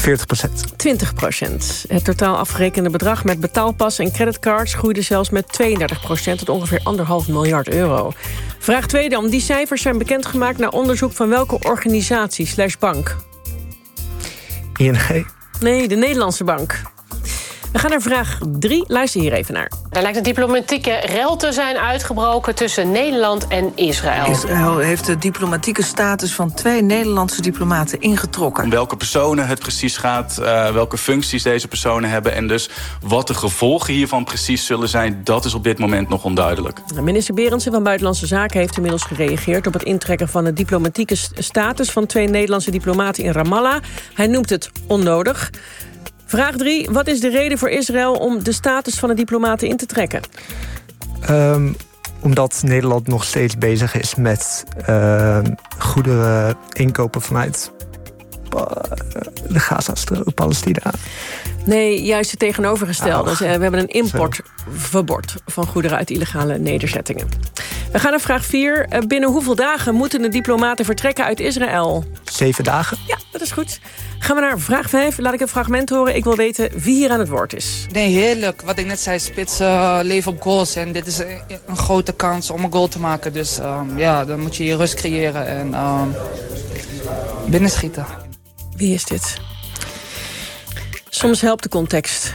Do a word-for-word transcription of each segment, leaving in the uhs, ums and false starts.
veertig procent. twintig procent. Het totaal afgerekende bedrag met betaalpas en creditcards groeide zelfs met tweeëndertig procent tot ongeveer anderhalf miljard euro. Vraag twee dan. Die cijfers zijn bekendgemaakt na onderzoek van welke organisatie slash bank? I N G. Nee, de Nederlandse bank. We gaan naar vraag drie. Luister hier even naar. Er lijkt een diplomatieke rel te zijn uitgebroken tussen Nederland en Israël. Israël heeft de diplomatieke status van twee Nederlandse diplomaten ingetrokken. Om welke personen het precies gaat, uh, welke functies deze personen hebben en dus wat de gevolgen hiervan precies zullen zijn, dat is op dit moment nog onduidelijk. Minister Berendsen van Buitenlandse Zaken heeft inmiddels gereageerd op het intrekken van de diplomatieke status van twee Nederlandse diplomaten in Ramallah. Hij noemt het onnodig. Vraag drie. Wat is de reden voor Israël om de status van de diplomaten in te trekken? Um, omdat Nederland nog steeds bezig is met uh, goederen inkopen vanuit de Gaza-strook, Palestina. Nee, juist het tegenovergestelde. Oh, we hebben een importverbod van goederen uit illegale nederzettingen. We gaan naar vraag vier. Binnen hoeveel dagen moeten de diplomaten vertrekken uit Israël? Zeven dagen. Ja, dat is goed. Gaan we naar vraag vijf. Laat ik een fragment horen. Ik wil weten wie hier aan het woord is. Nee, heerlijk. Wat ik net zei, spits uh, leven op goals. En dit is een, een grote kans om een goal te maken. Dus um, ja, dan moet je je rust creëren en um, binnenschieten. Wie is dit? Soms helpt de context.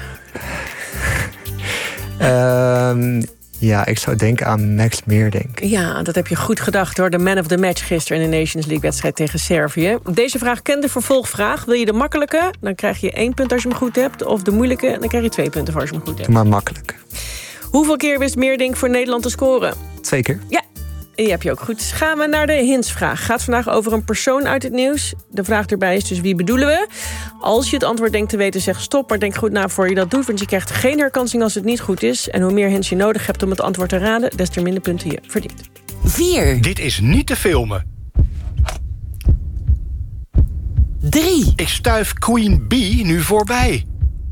Um, ja, ik zou denken aan Max Meerdink. Ja, dat heb je goed gedacht hoor. De man of the match gisteren in de Nations League-wedstrijd tegen Servië. Deze vraag kent de vervolgvraag. Wil je de makkelijke? Dan krijg je één punt als je hem goed hebt. Of de moeilijke? Dan krijg je twee punten voor als je hem goed hebt. Maar makkelijk. Hoeveel keer wist Meerdink voor Nederland te scoren? Twee keer. Ja. Die heb je ook goed. Gaan we naar de hintsvraag. Gaat vandaag over een persoon uit het nieuws. De vraag erbij is dus wie bedoelen we? Als je het antwoord denkt te weten, zeg stop. Maar denk goed na voor je dat doet. Want je krijgt geen herkansing als het niet goed is. En hoe meer hints je nodig hebt om het antwoord te raden, des te minder punten je verdient. vier. Dit is niet te filmen. drie. Ik stuif Queen Bee nu voorbij.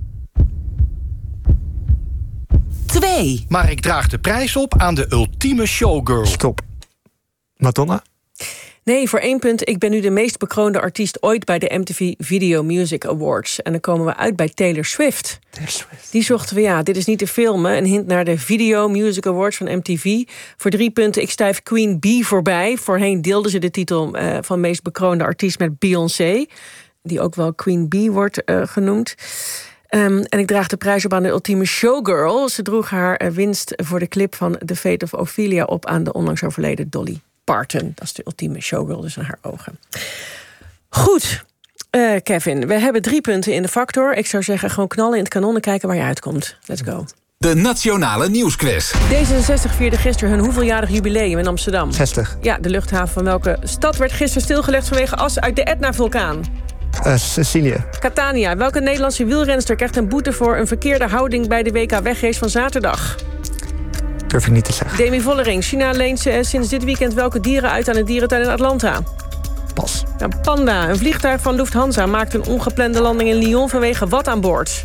twee. Maar ik draag de prijs op aan de ultieme showgirl. Stop. Madonna? Nee, voor één punt. Ik ben nu de meest bekroonde artiest ooit bij de M T V Video Music Awards. En dan komen we uit bij Taylor Swift. Taylor Swift. Die zochten we, ja, dit is niet te filmen. Een hint naar de Video Music Awards van M T V. Voor drie punten, ik stuif Queen Bee voorbij. Voorheen deelden ze de titel uh, van meest bekroonde artiest met Beyoncé. Die ook wel Queen Bee wordt uh, genoemd. Um, en ik draag de prijs op aan de ultieme showgirl. Ze droeg haar uh, winst voor de clip van The Fate of Ophelia op aan de onlangs overleden Dolly Parton. Dat is de ultieme showgirl, dus in haar ogen. Goed, uh, Kevin, we hebben drie punten in de factor. Ik zou zeggen, gewoon knallen in het kanon en kijken waar je uitkomt. Let's go. De Nationale Nieuwsquiz. D zesenzestig vierde gisteren hun hoeveeljarig jubileum in Amsterdam? zestig. Ja, de luchthaven van welke stad werd gisteren stilgelegd vanwege as uit de Etna-vulkaan? Uh, Cecilie. Catania. Welke Nederlandse wielrenster krijgt een boete voor een verkeerde houding bij de W K wegrace van zaterdag? Durf ik niet te zeggen. Demi Vollering. China leent uh, sinds dit weekend welke dieren uit aan de dierentuin in Atlanta? Pas. Nou, Panda. Een vliegtuig van Lufthansa maakt een ongeplande landing in Lyon vanwege wat aan boord?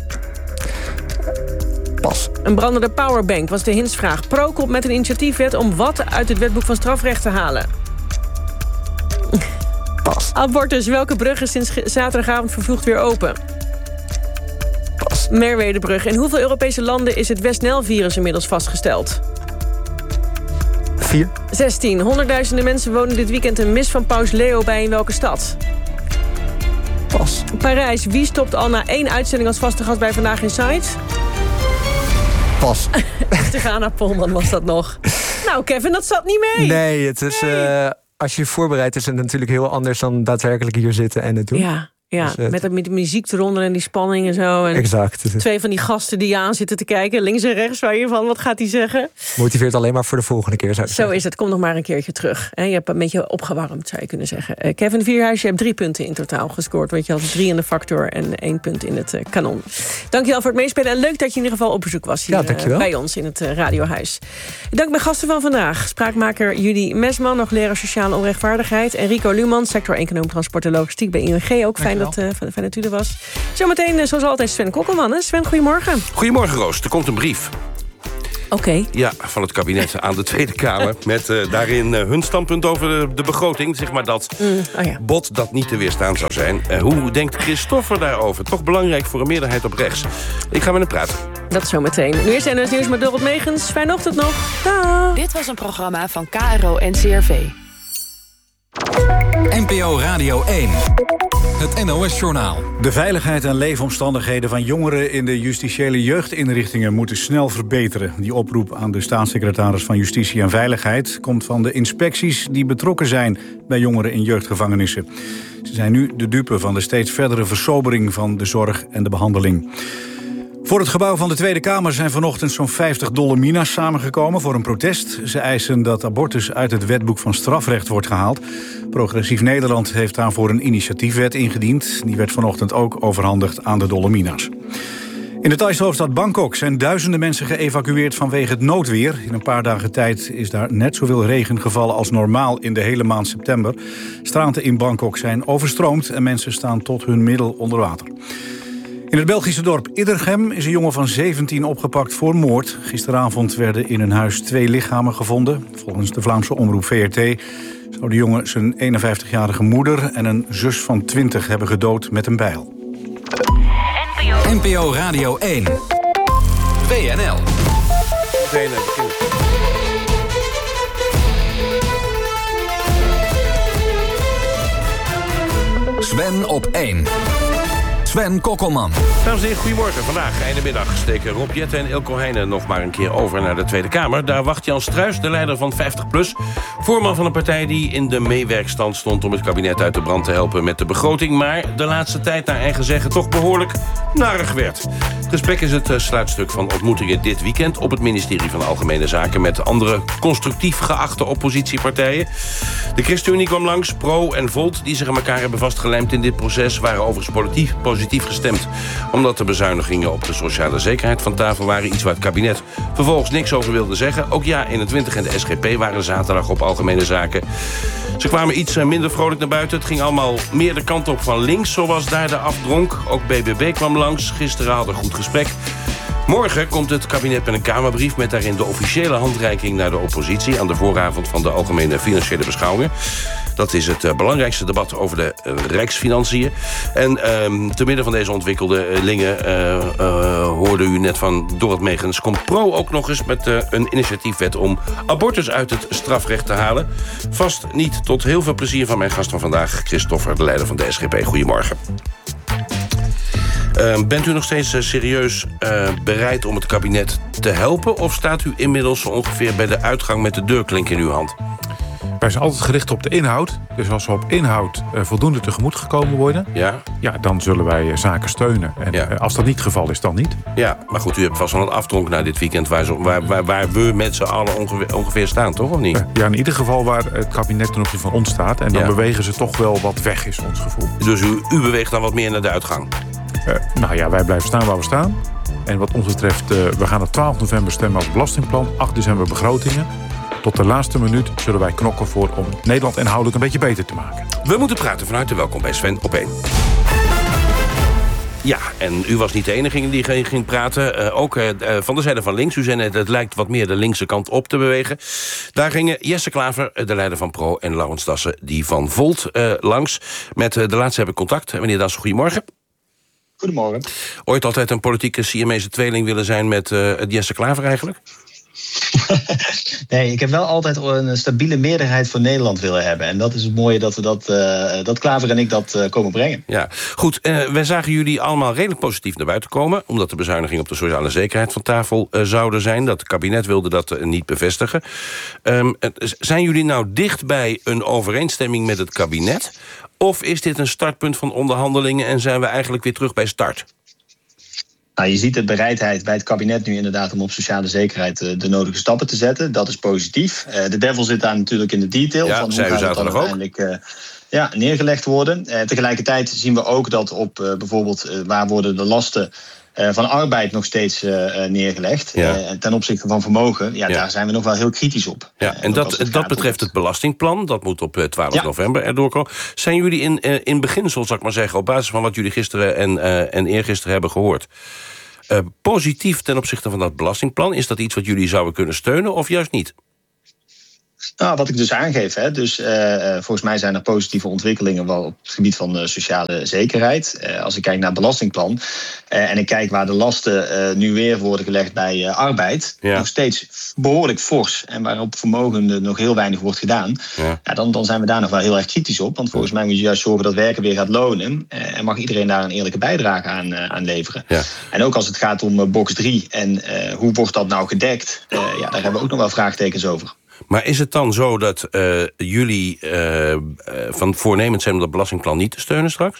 Pas. Een brandende powerbank was de hintsvraag. Pro komt met een initiatiefwet om wat uit het wetboek van strafrecht te halen? Pas. Abortus. Welke brug is sinds zaterdagavond vervroegd weer open? Pas. Merwedebrug. In hoeveel Europese landen is het West-Nijl-virus inmiddels vastgesteld? Vier. zestien. Honderdduizenden mensen wonen dit weekend een mis van Paus Leo bij in welke stad? Pas. Parijs. Wie stopt al na één uitzending als vaste gast bij Vandaag Inside? Pas. Stefana Polman was dat nog. Nou, Kevin, dat zat niet mee. Nee, het is... Nee. Uh, als je je voorbereidt is het natuurlijk heel anders dan daadwerkelijk hier zitten en het doen. Ja. Ja, dus, uh, met, met de muziek eronder en die spanning en zo. En exact. Twee van die gasten die je aan zitten te kijken, links en rechts, waar je van, wat gaat hij zeggen? Motiveert alleen maar voor de volgende keer, zou ik Zo zeggen. is het, kom nog maar een keertje terug. Je hebt een beetje opgewarmd, zou je kunnen zeggen. Uh, Kevin Vierhuis, je hebt drie punten in totaal gescoord. Want je had drie in de factor en één punt in het uh, kanon. Dankjewel voor het meespelen en leuk dat je in ieder geval op bezoek was hier ja, uh, bij ons in het uh, radiohuis. Dank mijn gasten van vandaag. Spraakmaker Judy Mesman, nog leraar sociale onrechtvaardigheid. En Rico Luman, sector economie, transport en logistiek bij I N G. Ook fijn dat, uh, fijn dat u er was. Zometeen, zoals altijd, Sven Kokkelman. Hè? Sven, goedemorgen. Goedemorgen, Roos. Er komt een brief. Oké. Okay. Ja, van het kabinet aan de Tweede Kamer. Met uh, daarin uh, hun standpunt over de, de begroting. Zeg maar dat mm, oh ja. bod dat niet te weerstaan zou zijn. Uh, hoe denkt Christoffer daarover? Toch belangrijk voor een meerderheid op rechts. Ik ga met hem praten. Dat zo meteen. Nu is N O S Nieuws met Dorot Megens. Fijne ochtend nog. Dag. Dit was een programma van K R O en C R V. N P O Radio één. Het N O S-journaal. De veiligheid en leefomstandigheden van jongeren in de justitiële jeugdinrichtingen moeten snel verbeteren. Die oproep aan de staatssecretaris van Justitie en Veiligheid komt van de inspecties die betrokken zijn bij jongeren in jeugdgevangenissen. Ze zijn nu de dupe van de steeds verdere versobering van de zorg en de behandeling. Voor het gebouw van de Tweede Kamer zijn vanochtend zo'n vijftig Dolomina's samengekomen voor een protest. Ze eisen dat abortus uit het wetboek van strafrecht wordt gehaald. Progressief Nederland heeft daarvoor een initiatiefwet ingediend. Die werd vanochtend ook overhandigd aan de Dolomina's. In de Thaise hoofdstad Bangkok zijn duizenden mensen geëvacueerd vanwege het noodweer. In een paar dagen tijd is daar net zoveel regen gevallen als normaal in de hele maand september. Straten in Bangkok zijn overstroomd en mensen staan tot hun middel onder water. In het Belgische dorp Iddergem is een jongen van zeventien opgepakt voor moord. Gisteravond werden in een huis twee lichamen gevonden. Volgens de Vlaamse omroep V R T zou de jongen zijn eenenvijftigjarige moeder en een zus van twintig hebben gedood met een bijl. N P O Radio één. W N L. Sven op één. Sven Kokkelman. Dames en heren, goedemorgen. Vandaag, einde middag, steken Rob Jetten en Eelco Heijnen nog maar een keer over naar de Tweede Kamer. Daar wacht Jan Struijs, de leider van vijftig plus, voorman van een partij die in de meewerkstand stond om het kabinet uit de brand te helpen met de begroting, maar de laatste tijd naar eigen zeggen toch behoorlijk narig werd. Het gesprek is het sluitstuk van ontmoetingen dit weekend op het ministerie van Algemene Zaken met andere constructief geachte oppositiepartijen. De ChristenUnie kwam langs, Pro en Volt, die zich aan elkaar hebben vastgelijmd in dit proces, waren overigens positief, positief gestemd, omdat de bezuinigingen op de sociale zekerheid van tafel waren, iets waar het kabinet vervolgens niks over wilde zeggen. Ook Ja eenentwintig en de S G P waren zaterdag op Algemene Zaken. Ze kwamen iets minder vrolijk naar buiten. Het ging allemaal meer de kant op van links, zoals daar de afdronk. Ook B B B kwam langs. Gisteren hadden een goed gesprek. Morgen komt het kabinet met een Kamerbrief met daarin de officiële handreiking naar de oppositie aan de vooravond van de Algemene Financiële Beschouwingen. Dat is het uh, belangrijkste debat over de uh, rijksfinanciën. En uh, te midden van deze ontwikkelingen uh, uh, hoorde u net van Dorot Megens, komt Pro ook nog eens met uh, een initiatiefwet om abortus uit het strafrecht te halen. Vast niet tot heel veel plezier van mijn gast van vandaag, Christoffer, de leider van de S G P. Goedemorgen. Uh, bent u nog steeds uh, serieus uh, bereid om het kabinet te helpen, of staat u inmiddels zo ongeveer bij de uitgang met de deurklink in uw hand? Wij zijn altijd gericht op de inhoud. Dus als we op inhoud uh, voldoende tegemoet gekomen worden, ja. Ja, dan zullen wij uh, zaken steunen. En ja. uh, als dat niet het geval is, dan niet. Ja, maar goed, u hebt vast wel een afdronk na dit weekend waar, zo, waar, waar, waar we met z'n allen ongeveer, ongeveer staan, toch? Of niet? Uh, ja, in ieder geval waar het kabinet ten opzichte van ons staat. En dan ja. bewegen ze toch wel wat weg, is ons gevoel. Dus u, u beweegt dan wat meer naar de uitgang? Uh, nou ja, wij blijven staan waar we staan. En wat ons betreft, uh, we gaan op twaalf november stemmen over het belastingplan. acht december begrotingen. Tot de laatste minuut zullen wij knokken voor om Nederland inhoudelijk een beetje beter te maken. We moeten praten. Van harte welkom bij Sven op één. Ja, en u was niet de enige die ging praten. Uh, ook uh, van de zijde van links. U zei net, het lijkt wat meer de linkse kant op te bewegen. Daar gingen Jesse Klaver, de leider van Pro, en Laurens Dassen, die van Volt, uh, langs. Met uh, de laatste heb ik contact. Meneer Dassen, goedemorgen. Goedemorgen. Ooit altijd een politieke Siamese tweeling willen zijn met uh, Jesse Klaver eigenlijk? Nee, ik heb wel altijd een stabiele meerderheid voor Nederland willen hebben. En dat is het mooie dat we dat, uh, dat Klaver en ik dat uh, komen brengen. Ja, goed. Uh, wij zagen jullie allemaal redelijk positief naar buiten komen, omdat de bezuinigingen op de sociale zekerheid van tafel uh, zouden zijn. Dat het kabinet wilde dat uh, niet bevestigen. Um, uh, zijn jullie nou dicht bij een overeenstemming met het kabinet? Of is dit een startpunt van onderhandelingen en zijn we eigenlijk weer terug bij start? Nou, je ziet de bereidheid bij het kabinet nu inderdaad om op sociale zekerheid uh, de nodige stappen te zetten. Dat is positief. Uh, de devil zit daar natuurlijk in de detail. Ja, van zei hoe u gaat het dan uiteindelijk uh, ja, neergelegd worden. Uh, tegelijkertijd zien we ook dat op uh, bijvoorbeeld uh, waar worden de lasten uh, van arbeid nog steeds uh, neergelegd. Ja. Uh, ten opzichte van vermogen, ja, ja, daar zijn we nog wel heel kritisch op. Ja, uh, en dat, dat betreft het belastingplan, dat moet op twaalf ja. november erdoor komen. Zijn jullie in, uh, in beginsel, zal ik maar zeggen, op basis van wat jullie gisteren en, uh, en eergisteren hebben gehoord, Uh, positief ten opzichte van dat belastingplan. Is dat iets wat jullie zouden kunnen steunen of juist niet? Nou, wat ik dus aangeef, hè, dus uh, volgens mij zijn er positieve ontwikkelingen wel op het gebied van uh, sociale zekerheid. Uh, als ik kijk naar het belastingplan uh, en ik kijk waar de lasten uh, nu weer worden gelegd bij uh, arbeid, ja. nog steeds behoorlijk fors en waarop vermogenden nog heel weinig wordt gedaan, ja. Ja, dan, dan zijn we daar nog wel heel erg kritisch op. Want volgens mij moet je juist zorgen dat werken weer gaat lonen uh, en mag iedereen daar een eerlijke bijdrage aan, uh, aan leveren. Ja. En ook als het gaat om uh, box drie en uh, hoe wordt dat nou gedekt, uh, ja, daar hebben we ook nog wel vraagtekens over. Maar is het dan zo dat uh, jullie uh, uh, van voornemens zijn om dat belastingplan niet te steunen straks?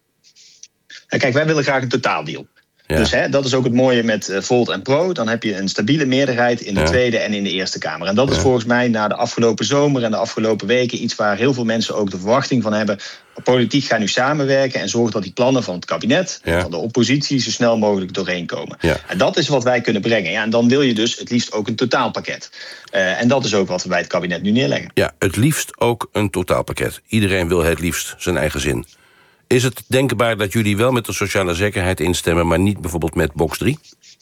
Kijk, wij willen graag een totaaldeal. Ja. Dus hè, dat is ook het mooie met uh, Volt en Pro. Dan heb je een stabiele meerderheid in de ja. Tweede en in de Eerste Kamer. En dat is ja. volgens mij na de afgelopen zomer en de afgelopen weken iets waar heel veel mensen ook de verwachting van hebben. Politiek gaan nu samenwerken en zorgen dat die plannen van het kabinet en ja. van de oppositie zo snel mogelijk doorheen komen. Ja. En dat is wat wij kunnen brengen. Ja, en dan wil je dus het liefst ook een totaalpakket. Uh, en dat is ook wat we bij het kabinet nu neerleggen. Ja, het liefst ook een totaalpakket. Iedereen wil het liefst zijn eigen zin. Is het denkbaar dat jullie wel met de sociale zekerheid instemmen, maar niet bijvoorbeeld met box drie?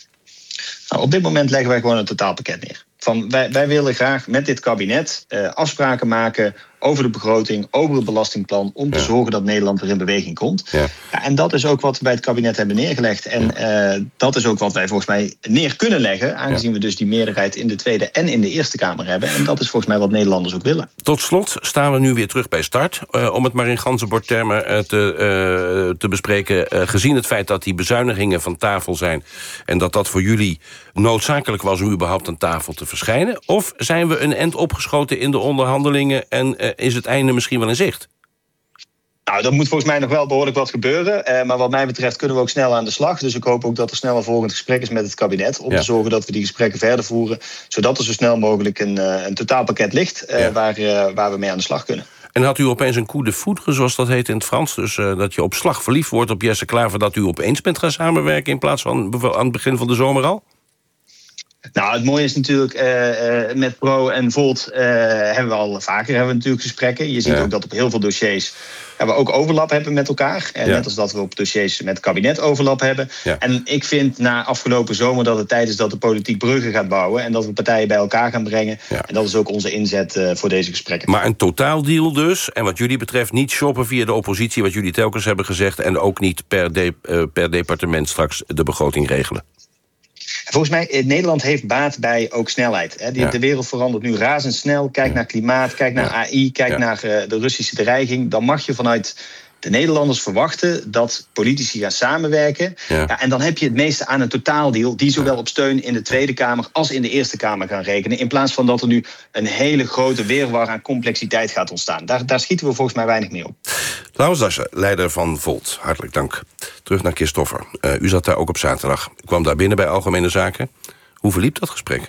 Nou, op dit moment leggen wij gewoon een totaalpakket neer. Van, wij, wij willen graag met dit kabinet uh, afspraken maken over de begroting, over het belastingplan, om te ja. zorgen dat Nederland weer in beweging komt. Ja. Ja, en dat is ook wat we bij het kabinet hebben neergelegd. En ja. uh, dat is ook wat wij volgens mij neer kunnen leggen, aangezien ja. we dus die meerderheid in de Tweede en in de Eerste Kamer hebben. En dat is volgens mij wat Nederlanders ook willen. Tot slot staan we nu weer terug bij start. Uh, om het maar in ganzenbordtermen uh, te, uh, te bespreken. Uh, gezien het feit dat die bezuinigingen van tafel zijn en dat dat voor jullie noodzakelijk was om überhaupt aan tafel te verschijnen? Of zijn we een end opgeschoten in de onderhandelingen en uh, is het einde misschien wel in zicht? Nou, dat moet volgens mij nog wel behoorlijk wat gebeuren. Uh, maar wat mij betreft kunnen we ook snel aan de slag. Dus ik hoop ook dat er snel een volgend gesprek is met het kabinet. Om ja. te zorgen dat we die gesprekken verder voeren. Zodat er zo snel mogelijk een, uh, een totaalpakket ligt uh, ja. waar, uh, waar we mee aan de slag kunnen. En had u opeens een coup de foudre, zoals dat heet in het Frans? Dus uh, dat je op slag verliefd wordt op Jesse Klaver, dat u opeens bent gaan samenwerken in plaats van aan het begin van de zomer al? Nou, het mooie is natuurlijk, uh, uh, met Pro en Volt uh, hebben we al vaker hebben we natuurlijk gesprekken. Je ziet ja. ook dat op heel veel dossiers ja, we ook overlap hebben met elkaar. En ja. net als dat we op dossiers met het kabinet overlap hebben. Ja. En ik vind na afgelopen zomer dat het tijd is dat de politiek bruggen gaat bouwen. En dat we partijen bij elkaar gaan brengen. Ja. En dat is ook onze inzet uh, voor deze gesprekken. Maar een totaaldeal dus. En wat jullie betreft niet shoppen via de oppositie, wat jullie telkens hebben gezegd. En ook niet per, de, uh, per departement straks de begroting regelen. Volgens mij, Nederland heeft baat bij ook snelheid. Hè. De, ja. de wereld verandert nu razendsnel. Kijk ja. naar klimaat, kijk naar ja. A I, kijk ja. naar uh, de Russische dreiging. Dan mag je vanuit de Nederlanders verwachten dat politici gaan samenwerken. Ja. Ja, en dan heb je het meeste aan een totaaldeal die zowel op steun in de Tweede Kamer als in de Eerste Kamer gaan rekenen. In plaats van dat er nu een hele grote wirwar aan complexiteit gaat ontstaan. Daar, daar schieten we volgens mij weinig mee op. Laurens Dassen, leider van Volt. Hartelijk dank. Terug naar Christoffer. Uh, u zat daar ook op zaterdag. U kwam daar binnen bij Algemene Zaken. Hoe verliep dat gesprek?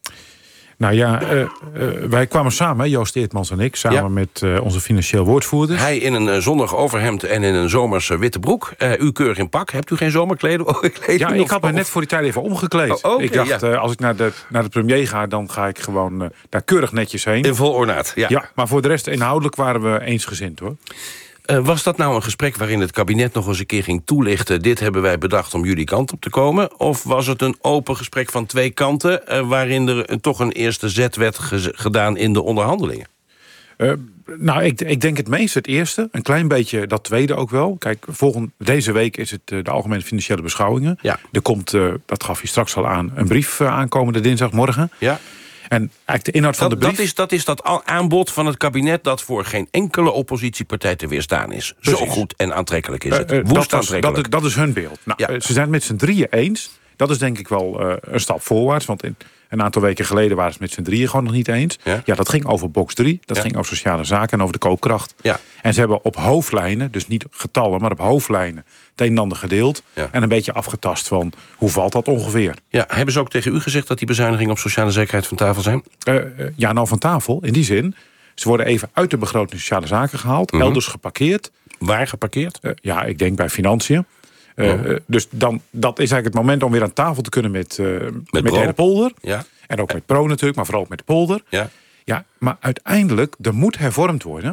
Nou ja, uh, uh, wij kwamen samen, Joost Eertmans en ik, samen ja. met uh, onze financieel woordvoerder. Hij in een uh, zonnig overhemd en in een zomerse witte broek. Uh, u keurig in pak. Hebt u geen zomerkleden? Oh, ja, ik had me net voor die tijd even omgekleed. Oh, okay, ik dacht, ja. uh, als ik naar de, naar de premier ga, dan ga ik gewoon uh, daar keurig netjes heen. In vol ornaat, ja. Ja, maar voor de rest, inhoudelijk waren we eensgezind, hoor. Uh, was dat nou een gesprek waarin het kabinet nog eens een keer ging toelichten, dit hebben wij bedacht om jullie kant op te komen? Of was het een open gesprek van twee kanten, uh, waarin er uh, toch een eerste zet werd ge- gedaan in de onderhandelingen? Uh, nou, ik, ik denk het meest het eerste. Een klein beetje dat tweede ook wel. Kijk, volgende, deze week is het uh, de Algemene Financiële Beschouwingen. Ja. Er komt, uh, dat gaf je straks al aan, een brief uh, aankomende dinsdagmorgen. Ja. En eigenlijk de inhoud van dat, de brief... Dat is, dat is dat aanbod van het kabinet dat voor geen enkele oppositiepartij te weerstaan is. Precies. Zo goed en aantrekkelijk is het. Uh, uh, Woest dat, aantrekkelijk. Dat, dat is hun beeld. Nou, ja. uh, ze zijn het met z'n drieën eens. Dat is denk ik wel uh, een stap voorwaarts. Want in, een aantal weken geleden waren ze het met z'n drieën gewoon nog niet eens. Ja, ja dat ging over box drie. Dat ja. ging over sociale zaken en over de koopkracht. Ja. En ze hebben op hoofdlijnen, dus niet getallen, maar op hoofdlijnen het een en ander gedeeld. Ja. En een beetje afgetast van hoe valt dat ongeveer. Ja, hebben ze ook tegen u gezegd dat die bezuinigingen op sociale zekerheid van tafel zijn? Uh, uh, ja, nou van tafel. In die zin, ze worden even uit de begroting sociale zaken gehaald. Mm-hmm. Elders geparkeerd. Waar geparkeerd? Uh, ja, ik denk bij financiën. Uh, oh. uh, dus dan, dat is eigenlijk het moment om weer aan tafel te kunnen met, uh, met, met de hele polder. Ja. En ook met Pro natuurlijk, maar vooral ook met de polder. Ja. Ja, maar uiteindelijk, er moet hervormd worden.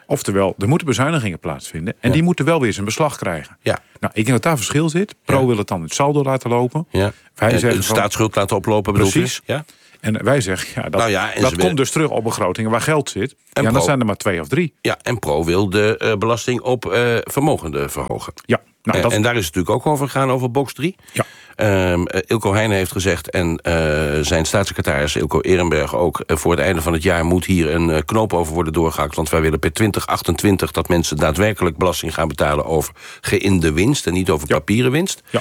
Oftewel, er moeten bezuinigingen plaatsvinden. En ja. die moeten wel weer zijn beslag krijgen. Ja. Nou, ik denk dat daar verschil zit. Pro ja. wil het dan het saldo laten lopen. Ja. Wij en zeggen de staatsschuld laten oplopen, bedoel je? Ja. En wij zeggen, ja, dat, nou ja, dat komt willen... dus terug op begrotingen waar geld zit. En ja, Pro... dan zijn er maar twee of drie. Ja, en Pro wil de uh, belasting op uh, vermogenden verhogen. Ja. Nou, dat... En daar is het natuurlijk ook over gegaan, over box drie. Ja. Um, uh, Ilko Heijnen heeft gezegd, en uh, zijn staatssecretaris Ilko Ehrenberg ook... Uh, voor het einde van het jaar moet hier een uh, knoop over worden doorgehakt. Want wij willen per twintig achtentwintig dat mensen daadwerkelijk belasting gaan betalen... over geïnde winst en niet over ja. papieren winst. Ja.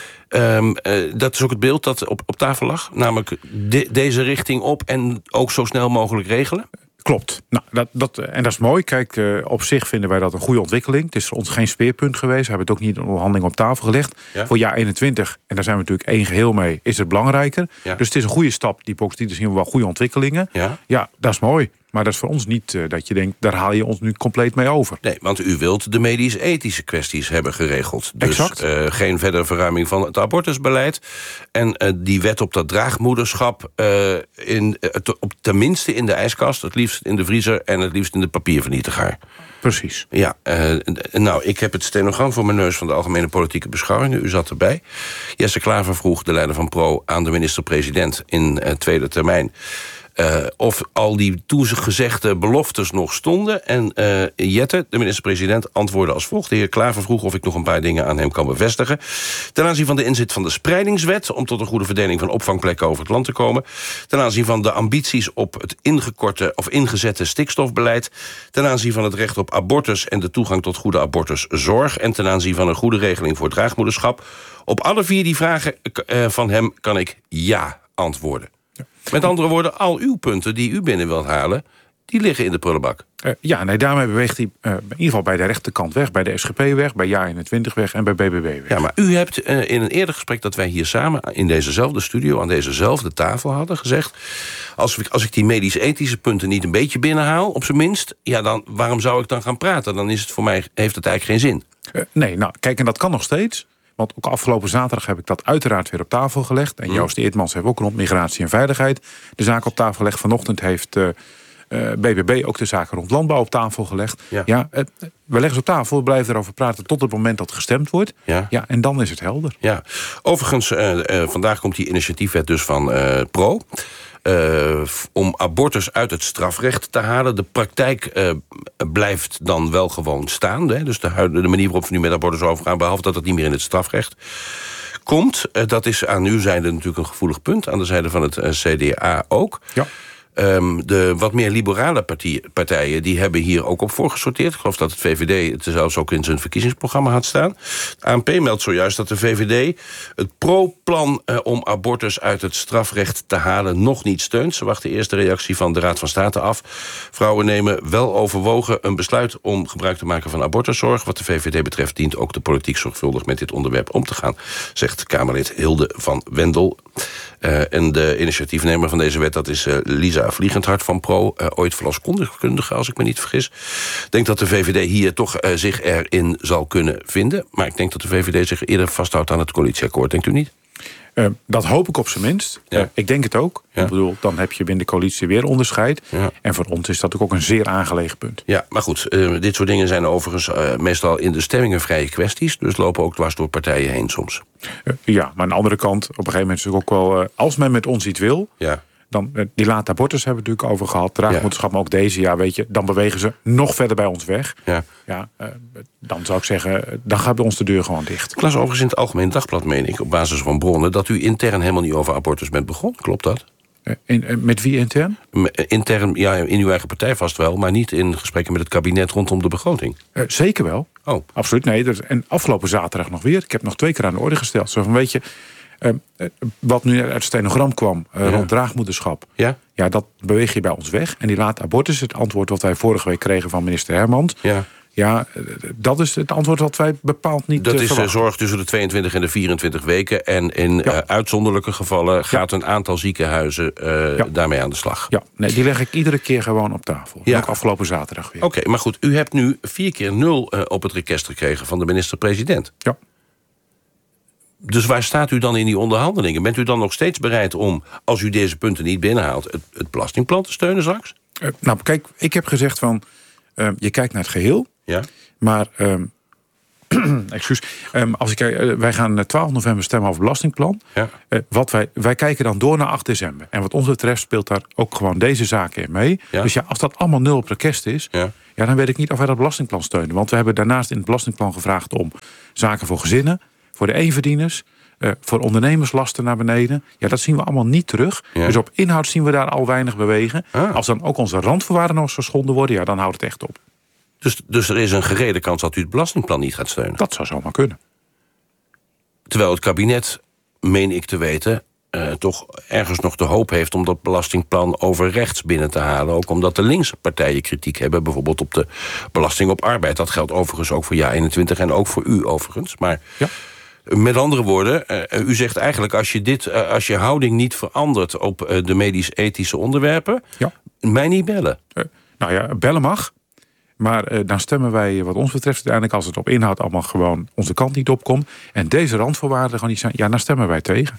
Um, uh, dat is ook het beeld dat op, op tafel lag. Namelijk de, deze richting op en ook zo snel mogelijk regelen. Klopt. Nou, dat, dat, en dat is mooi. Kijk, uh, op zich vinden wij dat een goede ontwikkeling. Het is voor ons geen speerpunt geweest. We hebben het ook niet in onderhandeling op tafel gelegd. Ja. Voor jaar eenentwintig, en daar zijn we natuurlijk één geheel mee, is het belangrijker. Ja. Dus het is een goede stap. Die box, die zien we wel goede ontwikkelingen. Ja. ja, dat is mooi. Maar dat is voor ons niet uh, dat je denkt, daar haal je ons nu compleet mee over. Nee, want u wilt de medisch-ethische kwesties hebben geregeld. Dus exact. Uh, geen verdere verruiming van het abortusbeleid. En uh, die wet op dat draagmoederschap, uh, in, uh, te, op, tenminste in de ijskast, het liefst in de vriezer en het liefst in de papiervernietiger. Precies. Ja, uh, nou, ik heb het stenogram voor mijn neus van de Algemene Politieke Beschouwing. U zat erbij. Jesse Klaver vroeg, de leider van Pro, aan de minister-president in uh, tweede termijn... Uh, of al die toegezegde beloftes nog stonden. En uh, Jette, de minister-president, antwoordde als volgt. De heer Klaver vroeg of ik nog een paar dingen aan hem kan bevestigen. Ten aanzien van de inzet van de spreidingswet... om tot een goede verdeling van opvangplekken over het land te komen. Ten aanzien van de ambities op het ingekorte of ingezette stikstofbeleid. Ten aanzien van het recht op abortus en de toegang tot goede abortuszorg. En ten aanzien van een goede regeling voor draagmoederschap. Op alle vier die vragen uh, van hem kan ik ja antwoorden. Met andere woorden, al uw punten die u binnen wilt halen, die liggen in de prullenbak. Uh, ja, nee, daarmee beweegt hij uh, in ieder geval bij de rechterkant weg, bij de S G P weg, bij jaar eenentwintig weg en bij B B B weg. Ja, maar u hebt uh, in een eerder gesprek dat wij hier samen in dezezelfde studio, aan dezezelfde tafel hadden gezegd, als ik, als ik die medisch-ethische punten niet een beetje binnenhaal, op zijn minst, ja, dan waarom zou ik dan gaan praten? Dan is het voor mij, heeft het eigenlijk geen zin. Uh, nee, nou, kijk, en dat kan nog steeds. Want ook afgelopen zaterdag heb ik dat uiteraard weer op tafel gelegd. En mm. Joost Eertmans heeft ook rond migratie en veiligheid de zaak op tafel gelegd. Vanochtend heeft uh, uh, B B B ook de zaken rond landbouw op tafel gelegd. Ja, ja uh, we leggen ze op tafel, we blijven erover praten tot het moment dat gestemd wordt. Ja. Ja, en dan is het helder. Ja. Overigens, uh, uh, vandaag komt die initiatiefwet dus van uh, Pro... Uh, om abortus uit het strafrecht te halen. De praktijk uh, blijft dan wel gewoon staan. Hè? Dus de, de manier waarop we nu met abortus overgaan, behalve dat het niet meer in het strafrecht komt. Uh, dat is aan uw zijde natuurlijk een gevoelig punt. Aan de zijde van het uh, C D A ook. Ja. Um, de wat meer liberale partij, partijen die hebben hier ook op voorgesorteerd. Ik geloof dat het V V D het zelfs ook in zijn verkiezingsprogramma had staan. A N P meldt zojuist dat de V V D het pro-plan uh, om abortus uit het strafrecht te halen nog niet steunt. Ze wachten eerst de reactie van de Raad van State af. Vrouwen nemen wel overwogen een besluit om gebruik te maken van abortuszorg. Wat de V V D betreft dient ook de politiek zorgvuldig met dit onderwerp om te gaan, zegt Kamerlid Hilde van Wendel. Uh, en de initiatiefnemer van deze wet, dat is uh, Lisa Vliegendhart van Pro, uh, ooit verloskundige, als ik me niet vergis. Ik denk dat de V V D hier toch uh, zich erin zal kunnen vinden. Maar ik denk dat de V V D zich eerder vasthoudt aan het coalitieakkoord. Denkt u niet? Uh, dat hoop ik op zijn minst. Ja. Uh, ik denk het ook. Ja. Ik bedoel, dan heb je binnen de coalitie weer onderscheid. Ja. En voor ons is dat ook een zeer aangelegen punt. Ja, maar goed, uh, dit soort dingen zijn overigens uh, meestal in de stemmingen vrije kwesties. Dus lopen ook dwars door partijen heen soms. Uh, ja, maar aan de andere kant, op een gegeven moment is het ook wel, uh, als men met ons iets wil, ja. dan uh, die late abortus hebben we natuurlijk over gehad. Draagmoederschap, ja. maar ook deze jaar, weet je, dan bewegen ze nog verder bij ons weg. Ja. Ja, uh, dan zou ik zeggen, dan gaat bij ons de deur gewoon dicht. Ik las overigens in het Algemeen Dagblad, meen ik, op basis van bronnen, dat u intern helemaal niet over abortus bent begonnen. Klopt dat? Uh, in, uh, met wie intern? Intern, ja, in uw eigen partij vast wel, maar niet in gesprekken met het kabinet rondom de begroting. Uh, zeker wel. Oh. Absoluut, nee. Dus, en afgelopen zaterdag nog weer. Ik heb nog twee keer aan de orde gesteld. Zo van, weet je, uh, uh, wat nu uit het stenogram kwam uh, ja. rond draagmoederschap. Ja? Ja, dat beweeg je bij ons weg. En die laat abortus, het antwoord wat wij vorige week kregen van minister Hermans. Ja. Ja, dat is het antwoord wat wij bepaald niet Dat is verwachten. Zorg tussen de tweeëntwintig en de vierentwintig weken. En in ja. uh, uitzonderlijke gevallen gaat ja. een aantal ziekenhuizen uh, ja. daarmee aan de slag. Ja, nee, die leg ik iedere keer gewoon op tafel. Ja. Ook afgelopen zaterdag weer. Oké, okay, maar goed, u hebt nu vier keer nul uh, op het rekest gekregen van de minister-president. Ja. Dus waar staat u dan in die onderhandelingen? Bent u dan nog steeds bereid om, als u deze punten niet binnenhaalt, het, het belastingplan te steunen straks? Uh, nou, kijk, ik heb gezegd van, um, je kijkt naar het geheel. Ja. Maar, um, excuus, um, als ik, uh, wij gaan twaalf november stemmen over het belastingplan. Ja. Uh, wat wij, wij kijken dan door naar acht december. En wat ons betreft speelt daar ook gewoon deze zaken in mee. Ja. Dus ja, als dat allemaal nul op de kerst is... Ja. Ja, dan weet ik niet of wij dat belastingplan steunen. Want we hebben daarnaast in het belastingplan gevraagd om zaken voor gezinnen, voor de eenverdieners, uh, voor ondernemerslasten naar beneden. Ja, dat zien we allemaal niet terug. Ja. Dus op inhoud zien we daar al weinig bewegen. Ah. Als dan ook onze randvoorwaarden nog geschonden worden, ja, dan houdt het echt op. Dus, dus er is een gerede kans dat u het belastingplan niet gaat steunen? Dat zou zomaar kunnen. Terwijl het kabinet, meen ik te weten, Uh, toch ergens nog de hoop heeft om dat belastingplan over rechts binnen te halen. Ook omdat de linkse partijen kritiek hebben, bijvoorbeeld op de belasting op arbeid. Dat geldt overigens ook voor Ja eenentwintig en ook voor u overigens. Maar ja. Met andere woorden, uh, u zegt eigenlijk, als je, dit, uh, als je houding niet verandert op uh, de medisch-ethische onderwerpen, ja. mij niet bellen. Uh, nou ja, bellen mag. Maar uh, dan stemmen wij wat ons betreft uiteindelijk, als het op inhoud allemaal gewoon onze kant niet opkomt en deze randvoorwaarden gewoon niet zijn, ja, dan stemmen wij tegen.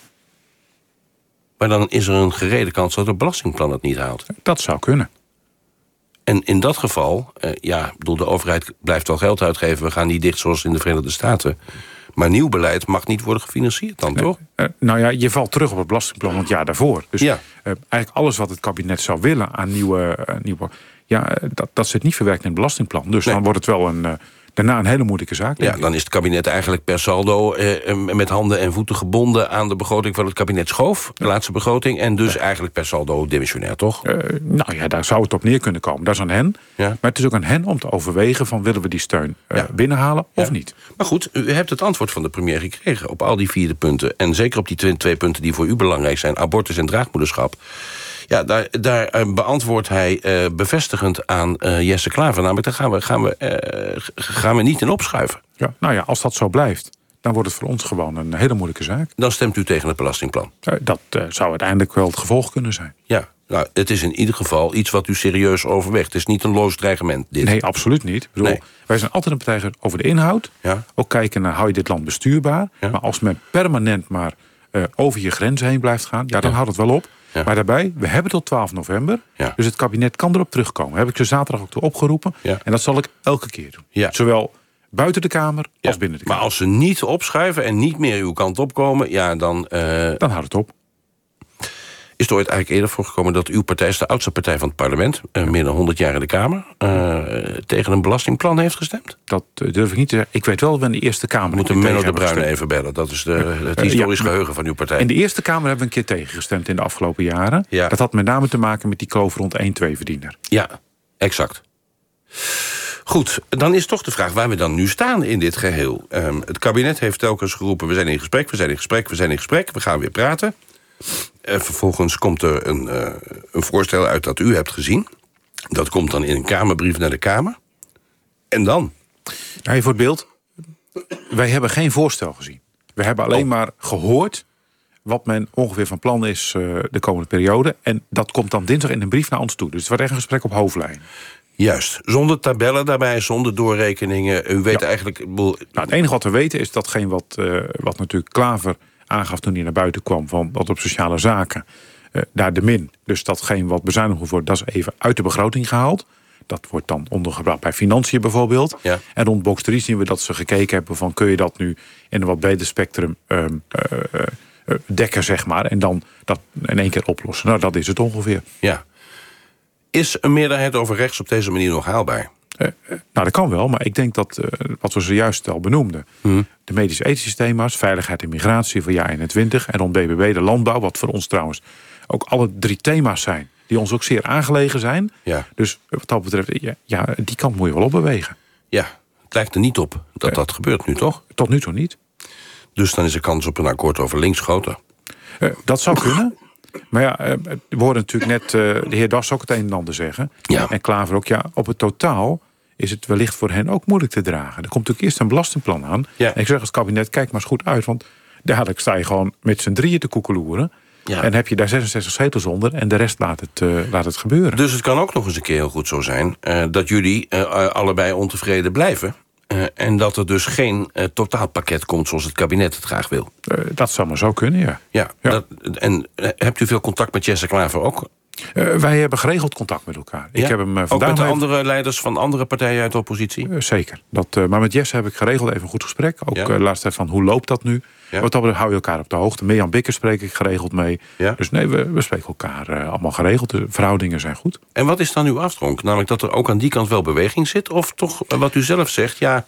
Maar dan is er een gerede kans dat het belastingplan het niet haalt. Dat zou kunnen. En in dat geval, uh, ja, bedoel, de overheid blijft wel geld uitgeven. We gaan niet dicht zoals in de Verenigde Staten. Maar nieuw beleid mag niet worden gefinancierd dan, toch? Uh, uh, nou ja, je valt terug op het belastingplan van het jaar daarvoor. Dus ja. uh, eigenlijk alles wat het kabinet zou willen aan nieuwe... Uh, nieuwe ja, uh, dat, dat zit niet verwerkt in het belastingplan. Dus nee. dan wordt het wel een... Uh, Daarna een hele moeilijke zaak. Ja, dan is het kabinet eigenlijk per saldo eh, met handen en voeten gebonden aan de begroting van het kabinet Schoof, de ja. laatste begroting, en dus ja. eigenlijk per saldo demissionair, toch? Uh, nou ja, daar zou het op neer kunnen komen. Dat is aan hen. Ja. Maar het is ook aan hen om te overwegen van willen we die steun uh, ja. binnenhalen of ja. niet. Maar goed, u hebt het antwoord van de premier gekregen op al die vierde punten. En zeker op die twee, twee punten die voor u belangrijk zijn, abortus en draagmoederschap. Ja, daar, daar uh, beantwoordt hij uh, bevestigend aan uh, Jesse Klaver. Namelijk, daar gaan we, gaan, we, uh, gaan we niet in opschuiven. Ja, nou ja, als dat zo blijft, dan wordt het voor ons gewoon een hele moeilijke zaak. Dan stemt u tegen het belastingplan? Uh, dat uh, zou uiteindelijk wel het gevolg kunnen zijn. Ja, nou, het is in ieder geval iets wat u serieus overweegt. Het is niet een loos dreigement, dit. Nee, absoluut niet. Ik bedoel, nee. Wij zijn altijd een partij over de inhoud. Ja. Ook kijken naar, hou je dit land bestuurbaar? Ja. Maar als men permanent maar uh, over je grenzen heen blijft gaan, ja, dan ja. houdt het wel op. Ja. Maar daarbij, we hebben tot twaalf november. Ja. Dus het kabinet kan erop terugkomen. Heb ik ze zaterdag ook toe opgeroepen. Ja. En dat zal ik elke keer doen. Ja. Zowel buiten de Kamer ja. als binnen de Kamer. Maar als ze niet opschuiven en niet meer uw kant opkomen, ja, dan... Uh... Dan houdt het op. Is er ooit eigenlijk eerder voorgekomen dat uw partij, is de oudste partij van het parlement, uh, meer dan honderd jaar in de Kamer, uh, tegen een belastingplan heeft gestemd? Dat uh, durf ik niet te zeggen. Ik weet wel dat we in de Eerste Kamer... We moeten Menno de Bruyne even bellen. Dat is de, het historisch uh, ja, geheugen van uw partij. In de Eerste Kamer hebben we een keer tegengestemd in de afgelopen jaren. Ja. Dat had met name te maken met die kloof rond één-twee verdiener. Ja, exact. Goed, dan is toch de vraag waar we dan nu staan in dit geheel. Um, het kabinet heeft telkens geroepen, we zijn in gesprek, we zijn in gesprek, we zijn in gesprek, we gaan weer praten. Uh, vervolgens komt er een, uh, een voorstel uit dat u hebt gezien. Dat komt dan in een Kamerbrief naar de Kamer. En dan? Nou, voor het beeld, wij hebben geen voorstel gezien. We hebben alleen oh. maar gehoord wat men ongeveer van plan is uh, de komende periode. En dat komt dan dinsdag in een brief naar ons toe. Dus het wordt echt een gesprek op hoofdlijn. Juist, zonder tabellen daarbij, zonder doorrekeningen. U weet ja. eigenlijk... Nou, het enige wat we weten is datgene wat, uh, wat natuurlijk Klaver aangaf toen hij naar buiten kwam, van wat op sociale zaken, uh, daar de min. Dus datgene wat bezuinigd wordt, dat is even uit de begroting gehaald. Dat wordt dan ondergebracht bij financiën bijvoorbeeld. Ja. En rond box drie zien we dat ze gekeken hebben van, kun je dat nu in een wat breder spectrum um, uh, uh, dekken, zeg maar. En dan dat in één keer oplossen. Nou, dat is het ongeveer. Ja. Is een meerderheid over rechts op deze manier nog haalbaar? Uh, uh, nou, dat kan wel, maar ik denk dat, uh, wat we zojuist al benoemden, hmm. de medisch-ethische thema's, veiligheid en migratie voor Ja eenentwintig en rond B B B, de landbouw, wat voor ons trouwens ook alle drie thema's zijn, die ons ook zeer aangelegen zijn. Ja. Dus wat dat betreft, ja, ja, die kant moet je wel opbewegen. Ja, het lijkt er niet op dat uh, dat gebeurt nu, toch? Tot nu toe niet. Dus dan is de kans op een akkoord over links groter? Uh, dat zou kunnen. Maar ja, we hoorden natuurlijk net uh, de heer Das ook het een en ander zeggen. Ja. En Klaver ook, ja, op het totaal is het wellicht voor hen ook moeilijk te dragen. Er komt natuurlijk eerst een belastingplan aan. Ja. En ik zeg als kabinet, kijk maar eens goed uit. Want dadelijk sta je gewoon met z'n drieën te koekeloeren. Ja. En heb je daar zesenzestig zetels onder en de rest laat het, uh, laat het gebeuren. Dus het kan ook nog eens een keer heel goed zo zijn uh, dat jullie uh, allebei ontevreden blijven. Uh, en dat er dus geen uh, totaalpakket komt zoals het kabinet het graag wil. Uh, dat zou maar zo kunnen, ja. Ja, ja. Dat, en uh, hebt u veel contact met Jesse Klaver ook? Uh, wij hebben geregeld contact met elkaar. Ja? Ik heb hem, uh, ook met de even... andere leiders van andere partijen uit de oppositie? Uh, zeker. Dat, uh, maar met Jesse heb ik geregeld even een goed gesprek. Ook ja. uh, laatst even van hoe loopt dat nu? Ja. Wat dat betreft hou je elkaar op de hoogte. Mirjam Bikker spreek ik geregeld mee. Ja. Dus nee, we, we spreken elkaar uh, allemaal geregeld. De verhoudingen zijn goed. En wat is dan uw afdronk? Namelijk dat er ook aan die kant wel beweging zit? Of toch uh, wat u zelf zegt, ja,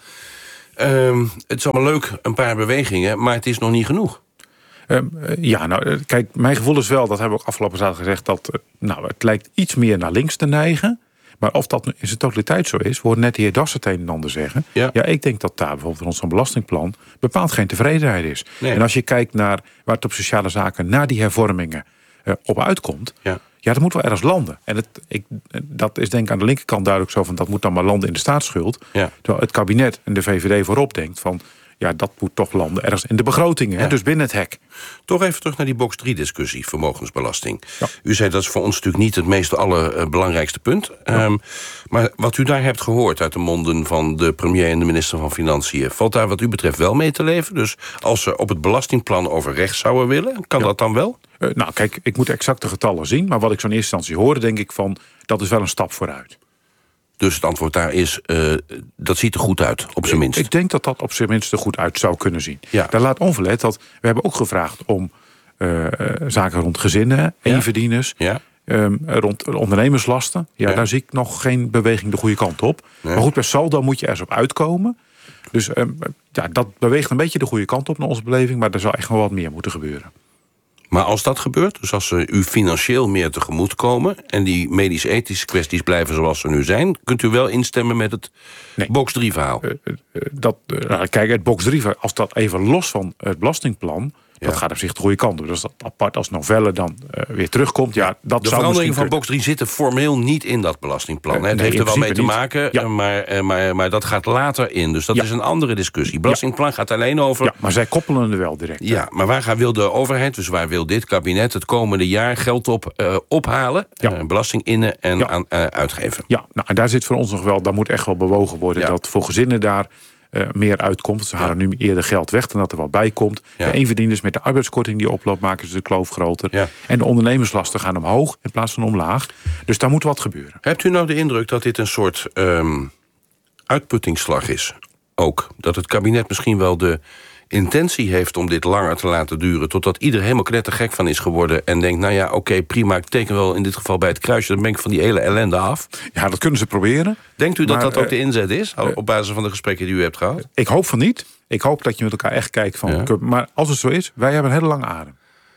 uh, het is allemaal leuk, een paar bewegingen, maar het is nog niet genoeg? Uh, ja, nou, kijk, mijn gevoel is wel, dat hebben we ook afgelopen zaterdag gezegd, dat uh, nou, het lijkt iets meer naar links te neigen. Maar of dat nu in zijn totaliteit zo is, we hoorden net de heer Das het een en ander zeggen. Ja. ja, ik denk dat daar bijvoorbeeld rond zo'n belastingplan bepaald geen tevredenheid is. Nee. En als je kijkt naar waar het op sociale zaken, naar die hervormingen uh, op uitkomt, ja. ja, dat moet wel ergens landen. En het, ik, dat is denk ik aan de linkerkant duidelijk zo van, dat moet dan maar landen in de staatsschuld. Ja. Terwijl het kabinet en de V V D voorop denkt van, ja, dat moet toch landen ergens in de begrotingen, ja. hè, dus binnen het hek. Toch even terug naar die box drie discussie, vermogensbelasting. Ja. U zei dat is voor ons natuurlijk niet het meest allerbelangrijkste uh, punt. Ja. Um, maar wat u daar hebt gehoord uit de monden van de premier en de minister van Financiën, valt daar wat u betreft wel mee te leven? Dus als ze op het belastingplan over rechts zouden willen, kan ja. dat dan wel? Uh, nou kijk, ik moet exacte getallen zien, maar wat ik zo in eerste instantie hoorde, denk ik van, dat is wel een stap vooruit. Dus het antwoord daar is, uh, dat ziet er goed uit, op zijn minst. Ik denk dat dat op zijn minst er goed uit zou kunnen zien. Ja. Daar laat onverlet dat we hebben ook gevraagd om uh, zaken rond gezinnen, eenverdieners, ja. um, rond ondernemerslasten. Ja, ja, daar zie ik nog geen beweging de goede kant op. Nee. Maar goed, per saldo moet je ergens op uitkomen. Dus um, ja, dat beweegt een beetje de goede kant op naar onze beleving, maar er zou echt wel wat meer moeten gebeuren. Maar als dat gebeurt, dus als ze u financieel meer tegemoet komen en die medisch-ethische kwesties blijven zoals ze nu zijn, kunt u wel instemmen met het nee. box drie verhaal? Uh, uh, dat, uh, kijk, het box drie verhaal, als dat even los van het belastingplan, ja. dat gaat op zich de goede kant op. Dus dat apart als novelle dan uh, weer terugkomt, ja, dat de zou veranderingen van box drie zitten formeel niet in dat belastingplan. Uh, het nee, heeft er wel mee te niet. maken, ja. maar, uh, maar, maar dat gaat later in. Dus dat ja. is een andere discussie. Belastingplan ja. gaat alleen over... Ja, maar zij koppelen er wel direct. Ja, maar waar gaat, wil de overheid, dus waar wil dit kabinet het komende jaar geld op uh, ophalen, ja. uh, belasting innen en ja. aan, uh, uitgeven? Ja, nou, en daar zit voor ons nog wel, daar moet echt wel bewogen worden, ja. dat voor gezinnen daar Uh, meer uitkomt. Ze halen ja. nu eerder geld weg dan dat er wat bij komt. Ja. De eenverdieners met de arbeidskorting die oploopt, maken ze de kloof groter. Ja. En de ondernemerslasten gaan omhoog in plaats van omlaag. Dus daar moet wat gebeuren. Hebt u nou de indruk dat dit een soort um, uitputtingsslag is? Ook dat het kabinet misschien wel de intentie heeft om dit langer te laten duren, totdat iedereen helemaal knettergek van is geworden en denkt, nou ja, oké, okay, prima, ik teken wel in dit geval bij het kruisje, dan ben ik van die hele ellende af. Ja, dat kunnen ze proberen. Denkt u dat maar, dat ook de inzet is, uh, op basis van de gesprekken die u hebt gehad? Ik hoop van niet. Ik hoop dat je met elkaar echt kijkt van, ja. maar als het zo is, wij hebben een hele lange adem.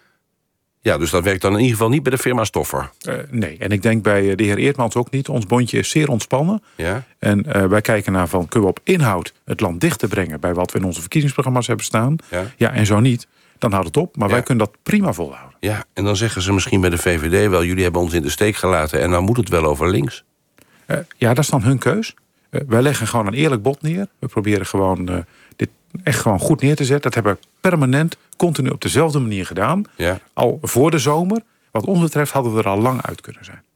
Ja, dus dat werkt dan in ieder geval niet bij de firma Stoffer. Uh, nee, en ik denk bij de heer Eertmans ook niet. Ons bondje is zeer ontspannen. Ja. En uh, wij kijken naar van, kunnen we op inhoud het land dichter brengen bij wat we in onze verkiezingsprogramma's hebben staan? Ja, ja en zo niet, dan houdt het op. Maar ja. wij kunnen dat prima volhouden. Ja, en dan zeggen ze misschien bij de V V D wel, jullie hebben ons in de steek gelaten en dan moet het wel over links. Uh, ja, dat is dan hun keus. Uh, wij leggen gewoon een eerlijk bod neer. We proberen gewoon uh, dit echt gewoon goed neer te zetten. Dat hebben we permanent, continu op dezelfde manier gedaan. Ja. Al voor de zomer. Wat ons betreft hadden we er al lang uit kunnen zijn.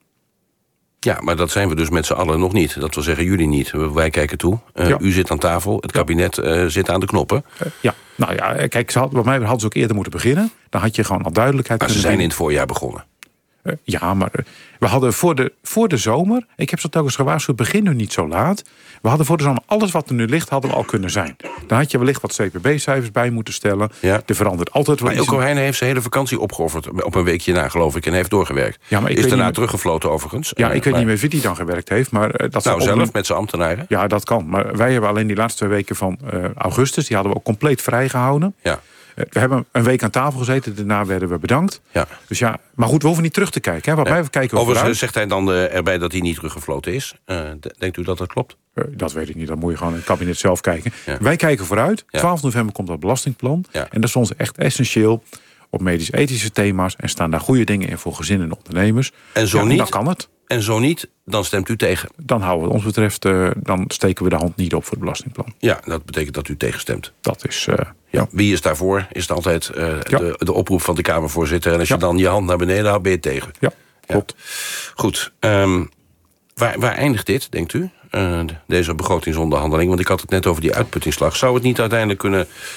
Ja, maar dat zijn we dus met z'n allen nog niet. Dat wil zeggen, jullie niet. Wij kijken toe. Uh, ja. U zit aan tafel. Het kabinet uh, zit aan de knoppen. Uh, ja, nou ja, kijk, ze had, wat mij hadden ze ook eerder moeten beginnen. Dan had je gewoon al duidelijkheid. Maar ze zijn in het voorjaar begonnen. Uh, ja, maar uh, we hadden voor de, voor de zomer, ik heb ze telkens gewaarschuwd, begin nu niet zo laat. We hadden voor de zomer alles wat er nu ligt, hadden we al kunnen zijn. Dan had je wellicht wat C P B-cijfers bij moeten stellen. Ja. Er verandert altijd wat. Maar Eelco Heijnen heeft zijn hele vakantie opgeofferd op een weekje na, geloof ik, en heeft doorgewerkt. Ja, maar ik is daarna meer teruggefloten overigens. Ja, ik uh, weet maar... niet meer wie die dan gewerkt heeft. Maar, uh, dat nou, zelf op... met zijn ambtenaren? Ja, dat kan. Maar wij hebben alleen die laatste twee weken van uh, augustus, die hadden we ook compleet vrijgehouden. Ja. We hebben een week aan tafel gezeten, daarna werden we bedankt. Ja. Dus ja, maar goed, we hoeven niet terug te kijken. Hè. Wat wij kijken we Overigens zegt hij dan uh, erbij dat hij niet teruggefloten is. Uh, denkt u dat dat klopt? Uh, dat weet ik niet, dat moet je gewoon in het kabinet zelf kijken. Ja. Wij kijken vooruit. Ja. twaalf november komt dat belastingplan. Ja. En dat is ons echt essentieel op medisch-ethische thema's. En staan daar goede dingen in voor gezinnen en ondernemers. En zo ja, niet? Dan kan het. En zo niet, dan stemt u tegen? Dan houden we wat ons betreft, uh, dan steken we de hand niet op voor het belastingplan. Ja, dat betekent dat u tegenstemt. Dat is... Uh, ja. Wie is daarvoor? Is het altijd uh, ja. de, de oproep van de Kamervoorzitter. En als ja. je dan je hand naar beneden houdt, ben je tegen. Ja, klopt. Ja. Goed. Um, waar, waar eindigt dit, denkt u? Uh, deze begrotingsonderhandeling? Want ik had het net over die uitputtingsslag. Zou het niet uiteindelijk kunnen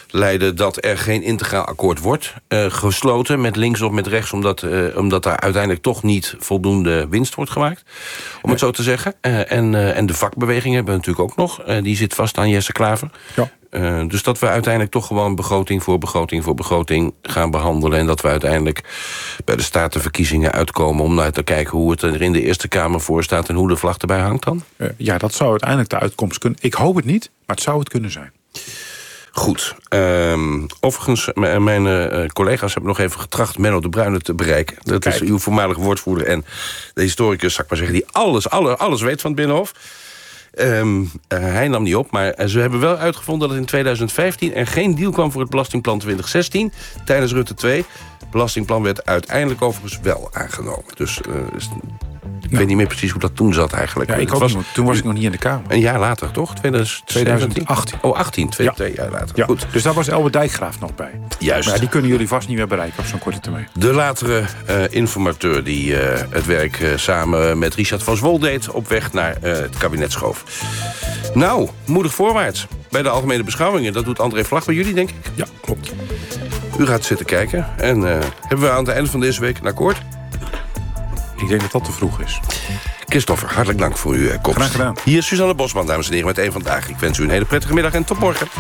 leiden dat er geen integraal akkoord wordt uh, gesloten... met links of met rechts, omdat, uh, omdat daar uiteindelijk toch niet voldoende winst wordt gemaakt. Om het zo te zeggen. Uh, en, uh, en de vakbeweging hebben we natuurlijk ook nog. Uh, die zit vast aan Jesse Klaver. Ja. Uh, dus dat we uiteindelijk toch gewoon begroting voor begroting voor begroting gaan behandelen. En dat we uiteindelijk bij de statenverkiezingen uitkomen... om naar te kijken hoe het er in de Eerste kamer voor staat... en hoe de vlag erbij hangt dan? Uh, ja, dat zou uiteindelijk de uitkomst kunnen. Ik hoop het niet, maar het zou het kunnen zijn. Goed. Um, overigens, m- mijn uh, collega's hebben nog even getracht Menno de Bruyne te bereiken. Dat Kijk. is uw voormalige woordvoerder en de historicus, zal ik maar zeggen... die alles, alles, alles weet van het Binnenhof. Um, uh, hij nam niet op, maar ze hebben wel uitgevonden... dat in tweeduizend vijftien er geen deal kwam voor het belastingplan twintig zestien... tijdens Rutte twee. Het belastingplan werd uiteindelijk overigens wel aangenomen. Dus uh, is, ik ja. weet niet meer precies hoe dat toen zat eigenlijk. Ja, ik ook was, niet, toen was ik nog niet in de Kamer. Een jaar later, toch? tweeduizend achttien. Oh, achttien, twee, ja. twee jaar later. Ja. Goed. Dus daar was Elbert Dijkgraaf nog bij. Juist. Maar ja, die kunnen jullie vast niet meer bereiken op zo'n korte termijn. De latere uh, informateur die uh, het werk uh, samen met Richard van Zwol deed... op weg naar uh, het kabinet schoof. Nou, moedig voorwaarts. Bij de algemene beschouwingen, dat doet André Vlag bij jullie, denk ik. Ja, klopt. U gaat zitten kijken. En uh, hebben we aan het einde van deze week een akkoord? Ik denk dat dat te vroeg is. Christopher, hartelijk dank voor uw komst. Graag gedaan. Hier is Suzanne Bosman, dames en heren, met één Vandaag. Ik wens u een hele prettige middag en tot morgen.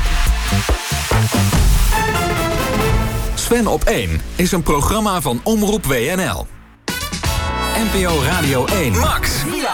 Sven op één is een programma van Omroep W N L. N P O Radio één. Max.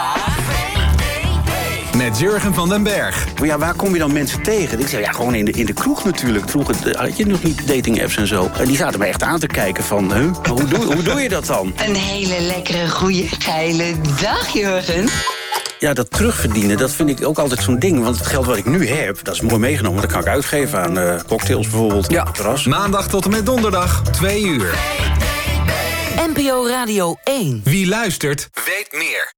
Met Jurgen van den Berg. Ja, waar kom je dan mensen tegen? Ik zei, ja, gewoon in de, in de kroeg natuurlijk. Vroeger had je nog niet dating apps en zo. En die zaten me echt aan te kijken van, huh? hoe, doe, hoe doe je dat dan? Een hele lekkere, goede, geile dag, Jurgen. Ja, dat terugverdienen, dat vind ik ook altijd zo'n ding. Want het geld wat ik nu heb, dat is mooi meegenomen. Dat kan ik uitgeven aan uh, cocktails bijvoorbeeld. Ja, op het terras. Maandag tot en met donderdag, twee uur. N P O Radio één. Wie luistert, weet meer.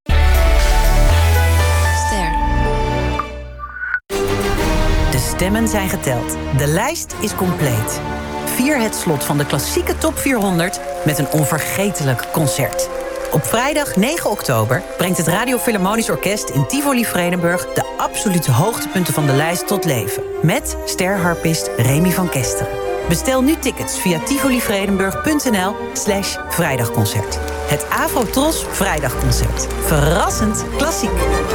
De stemmen zijn geteld. De lijst is compleet. Vier het slot van de klassieke top vierhonderd met een onvergetelijk concert. Op vrijdag negen oktober brengt het Radio Philharmonisch Orkest in Tivoli Vredenburg de absolute hoogtepunten van de lijst tot leven. Met sterharpist Remy van Kesteren. Bestel nu tickets via tivolivredenburg.nl slash vrijdagconcert. Het Afro-Tros Vrijdagconcert. Verrassend klassiek.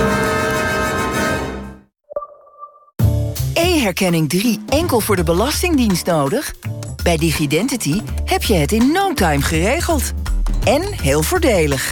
E-herkenning drie enkel voor de Belastingdienst nodig? Bij Digidentity heb je het in no time geregeld. En heel voordelig.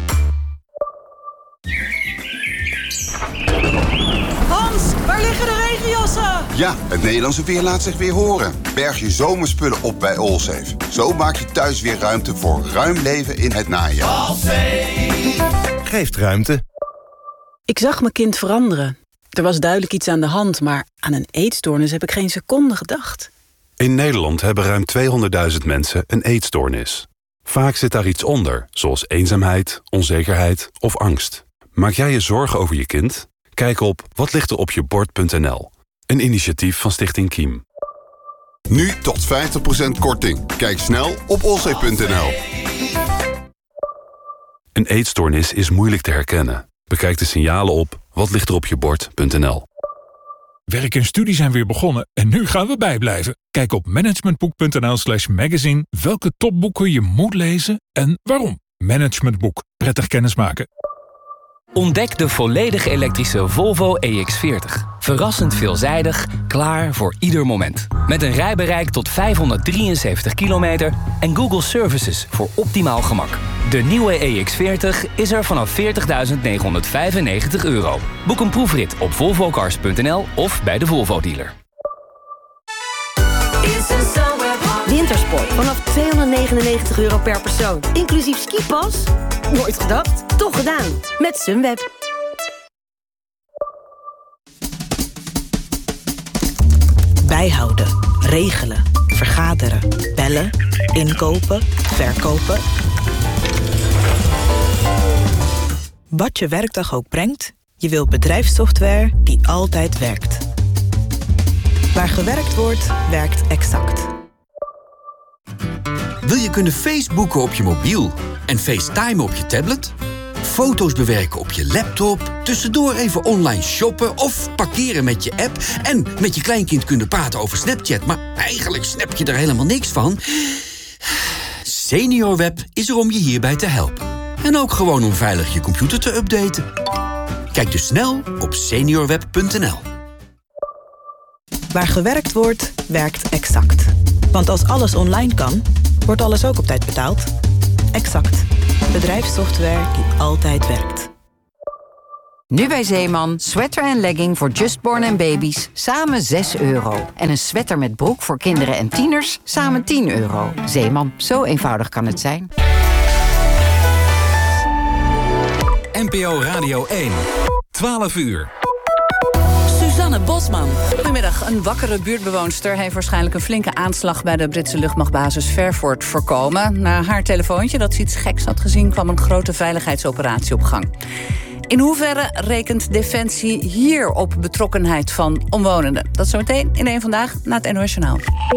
Hans, waar liggen de regenjassen? Ja, het Nederlandse weer laat zich weer horen. Berg je zomerspullen op bij Allsafe. Zo maak je thuis weer ruimte voor ruim leven in het najaar. Allsafe geeft ruimte. Ik zag mijn kind veranderen. Er was duidelijk iets aan de hand, maar aan een eetstoornis heb ik geen seconde gedacht. In Nederland hebben ruim tweehonderdduizend mensen een eetstoornis. Vaak zit daar iets onder, zoals eenzaamheid, onzekerheid of angst. Maak jij je zorgen over je kind? Kijk op watlichteropjebord punt n l. Een initiatief van Stichting Kiem. Nu tot vijftig procent korting. Kijk snel op allsafe punt n l. Een eetstoornis is moeilijk te herkennen. Bekijk de signalen op watlichteropjebord punt n l. Werk en studie zijn weer begonnen en nu gaan we bijblijven. Kijk op managementboek punt n l slash magazine welke topboeken je moet lezen en waarom. Managementboek. Prettig kennismaken. Ontdek de volledig elektrische Volvo E X veertig. Verrassend veelzijdig, klaar voor ieder moment. Met een rijbereik tot vijfhonderddrieënzeventig kilometer en Google Services voor optimaal gemak. De nieuwe E X veertig is er vanaf veertigduizend negenhonderdvijfennegentig euro. Boek een proefrit op volvocars punt n l of bij de Volvo-dealer. Wintersport vanaf tweehonderdnegenennegentig euro per persoon. Inclusief skipas? Nooit gedacht? Toch gedaan. Met Sunweb. Bijhouden, regelen, vergaderen, bellen, inkopen, verkopen. Wat je werkdag ook brengt, je wilt bedrijfssoftware die altijd werkt. Waar gewerkt wordt, werkt Exact. Wil je kunnen Facebooken op je mobiel en FaceTime op je tablet? foto's bewerken op je laptop, tussendoor even online shoppen of parkeren met je app en met je kleinkind kunnen praten over Snapchat, maar eigenlijk snap je er helemaal niks van? SeniorWeb is er om je hierbij te helpen. En ook gewoon om veilig je computer te updaten. Kijk dus snel op seniorweb punt n l. Waar gewerkt wordt, werkt Exact. Want als alles online kan, wordt alles ook op tijd betaald. Exact. Bedrijfssoftware die altijd werkt. Nu bij Zeeman, sweater en legging voor Justborn en baby's, samen zes euro. En een sweater met broek voor kinderen en tieners, samen tien euro. Zeeman, zo eenvoudig kan het zijn. N P O Radio één, twaalf uur. Suzanne Bosman. Goedemiddag. Een wakkere buurtbewoonster heeft waarschijnlijk een flinke aanslag bij de Britse luchtmachtbasis Fairford voorkomen. Na haar telefoontje dat ze iets geks had gezien, kwam een grote veiligheidsoperatie op gang. In hoeverre rekent Defensie hier op betrokkenheid van omwonenden? Dat zometeen in één Vandaag na het N O S Journaal.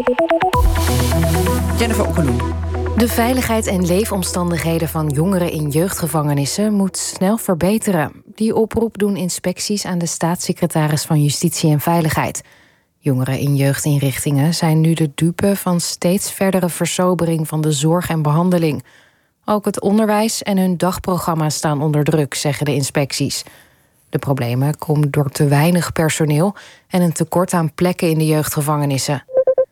Jennifer Okkeloen. De veiligheid en leefomstandigheden van jongeren in jeugdgevangenissen moet snel verbeteren. Die oproep doen inspecties aan de staatssecretaris van Justitie en Veiligheid. Jongeren in jeugdinrichtingen zijn nu de dupe van steeds verdere versobering van de zorg en behandeling. Ook het onderwijs en hun dagprogramma's staan onder druk, zeggen de inspecties. De problemen komen door te weinig personeel en een tekort aan plekken in de jeugdgevangenissen.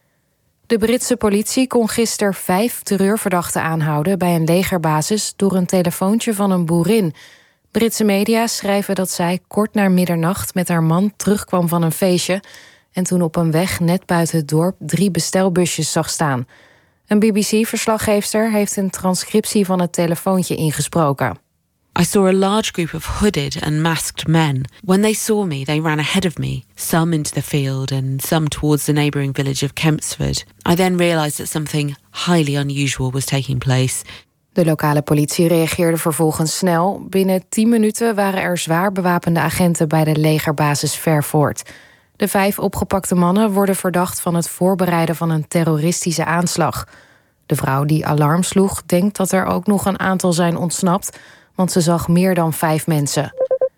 De Britse politie kon gisteren vijf terreurverdachten aanhouden bij een legerbasis door een telefoontje van een boerin. Britse media schrijven dat zij kort na middernacht met haar man terugkwam van een feestje en toen op een weg net buiten het dorp drie bestelbusjes zag staan. Een B B C-verslaggeefster heeft een transcriptie van het telefoontje ingesproken. I saw a large group of hooded and masked men. When they saw me, they ran ahead of me, some into the field and some towards the neighbouring village of Kempsford. I then realised that something highly unusual was taking place. De lokale politie reageerde vervolgens snel. Binnen tien minuten waren er zwaar bewapende agenten bij de legerbasis Fairford. De vijf opgepakte mannen worden verdacht van het voorbereiden van een terroristische aanslag. De vrouw die alarm sloeg denkt dat er ook nog een aantal zijn ontsnapt, want ze zag meer dan vijf mensen.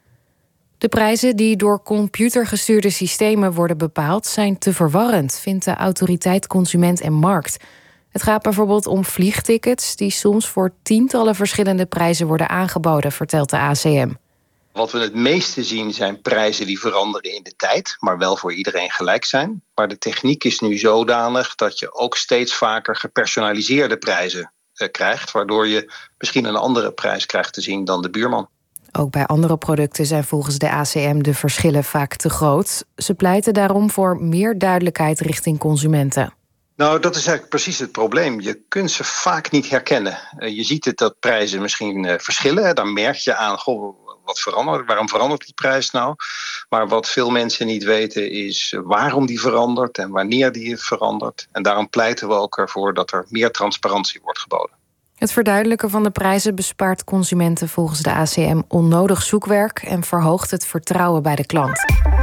De prijzen die door computergestuurde systemen worden bepaald zijn te verwarrend, vindt de autoriteit Consument en Markt. Het gaat bijvoorbeeld om vliegtickets die soms voor tientallen verschillende prijzen worden aangeboden, vertelt de A C M. Wat we het meeste zien zijn prijzen die veranderen in de tijd, maar wel voor iedereen gelijk zijn. Maar de techniek is nu zodanig dat je ook steeds vaker gepersonaliseerde prijzen uh, krijgt, waardoor je misschien een andere prijs krijgt te zien dan de buurman. Ook bij andere producten zijn volgens de A C M de verschillen vaak te groot. Ze pleiten daarom voor meer duidelijkheid richting consumenten. Nou, dat is eigenlijk precies het probleem. Je kunt ze vaak niet herkennen. Uh, je ziet het dat prijzen misschien uh, verschillen. Hè. Dan merk je aan, goh, wat verandert, waarom verandert die prijs nou? Maar wat veel mensen niet weten is waarom die verandert en wanneer die verandert. En daarom pleiten we ook ervoor dat er meer transparantie wordt geboden. Het verduidelijken van de prijzen bespaart consumenten volgens de A C M onnodig zoekwerk en verhoogt het vertrouwen bij de klant.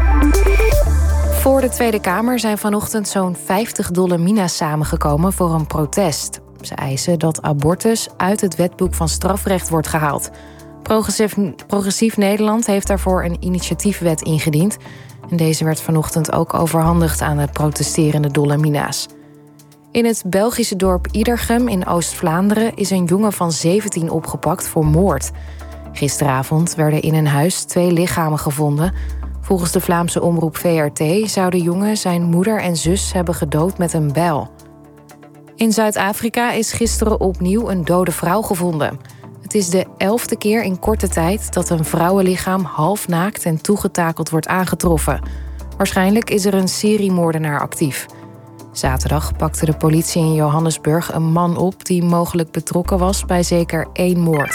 Voor de Tweede Kamer zijn vanochtend zo'n vijftig Dolomina's samengekomen voor een protest. Ze eisen dat abortus uit het wetboek van strafrecht wordt gehaald. Progressief, Progressief Nederland heeft daarvoor een initiatiefwet ingediend. En deze werd vanochtend ook overhandigd aan de protesterende Dolomina's. In het Belgische dorp Iedergem in Oost-Vlaanderen is een jongen van zeventien opgepakt voor moord. Gisteravond werden in een huis twee lichamen gevonden. Volgens de Vlaamse omroep V R T zou de jongen zijn moeder en zus hebben gedood met een bijl. In Zuid-Afrika is gisteren opnieuw een dode vrouw gevonden. Het is de elfde keer in korte tijd dat een vrouwenlichaam half naakt en toegetakeld wordt aangetroffen. Waarschijnlijk is er een seriemoordenaar actief. Zaterdag pakte de politie in Johannesburg een man op die mogelijk betrokken was bij zeker één moord.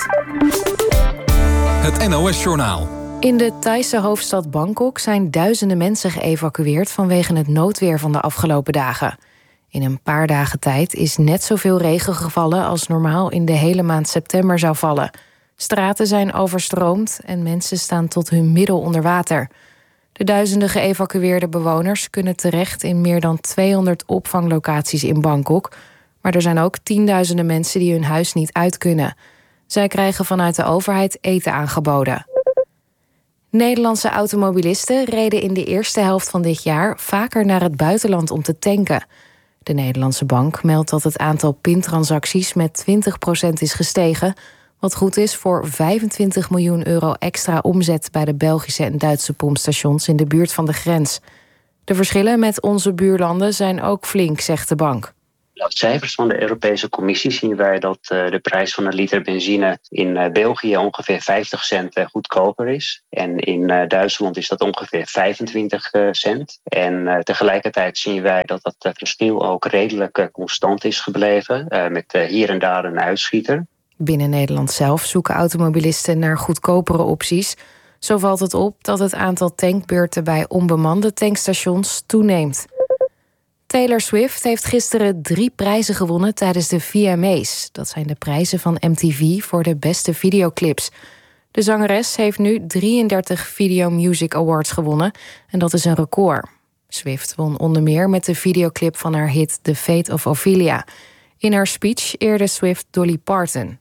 Het N O S Journaal. In de Thaise hoofdstad Bangkok zijn duizenden mensen geëvacueerd vanwege het noodweer van de afgelopen dagen. In een paar dagen tijd is net zoveel regen gevallen als normaal in de hele maand september zou vallen. Straten zijn overstroomd en mensen staan tot hun middel onder water. De duizenden geëvacueerde bewoners kunnen terecht in meer dan tweehonderd opvanglocaties in Bangkok. Maar er zijn ook tienduizenden mensen die hun huis niet uit kunnen. Zij krijgen vanuit de overheid eten aangeboden. Nederlandse automobilisten reden in de eerste helft van dit jaar vaker naar het buitenland om te tanken. De Nederlandse bank meldt dat het aantal pintransacties met twintig procent is gestegen, wat goed is voor vijfentwintig miljoen euro extra omzet bij de Belgische en Duitse pompstations in de buurt van de grens. De verschillen met onze buurlanden zijn ook flink, zegt de bank. Uit cijfers van de Europese Commissie zien wij dat uh, de prijs van een liter benzine in uh, België ongeveer vijftig cent uh, goedkoper is. En in uh, Duitsland is dat ongeveer vijfentwintig cent. En uh, tegelijkertijd zien wij dat dat uh, verschil ook redelijk uh, constant is gebleven, uh, met uh, hier en daar een uitschieter. Binnen Nederland zelf zoeken automobilisten naar goedkopere opties. Zo valt het op dat het aantal tankbeurten bij onbemande tankstations toeneemt. Taylor Swift heeft gisteren drie prijzen gewonnen tijdens de V M A's. Dat zijn de prijzen van M T V voor de beste videoclips. De zangeres heeft nu drieëndertig Video Music Awards gewonnen en dat is een record. Swift won onder meer met de videoclip van haar hit The Fate of Ophelia. In haar speech eerde Swift Dolly Parton.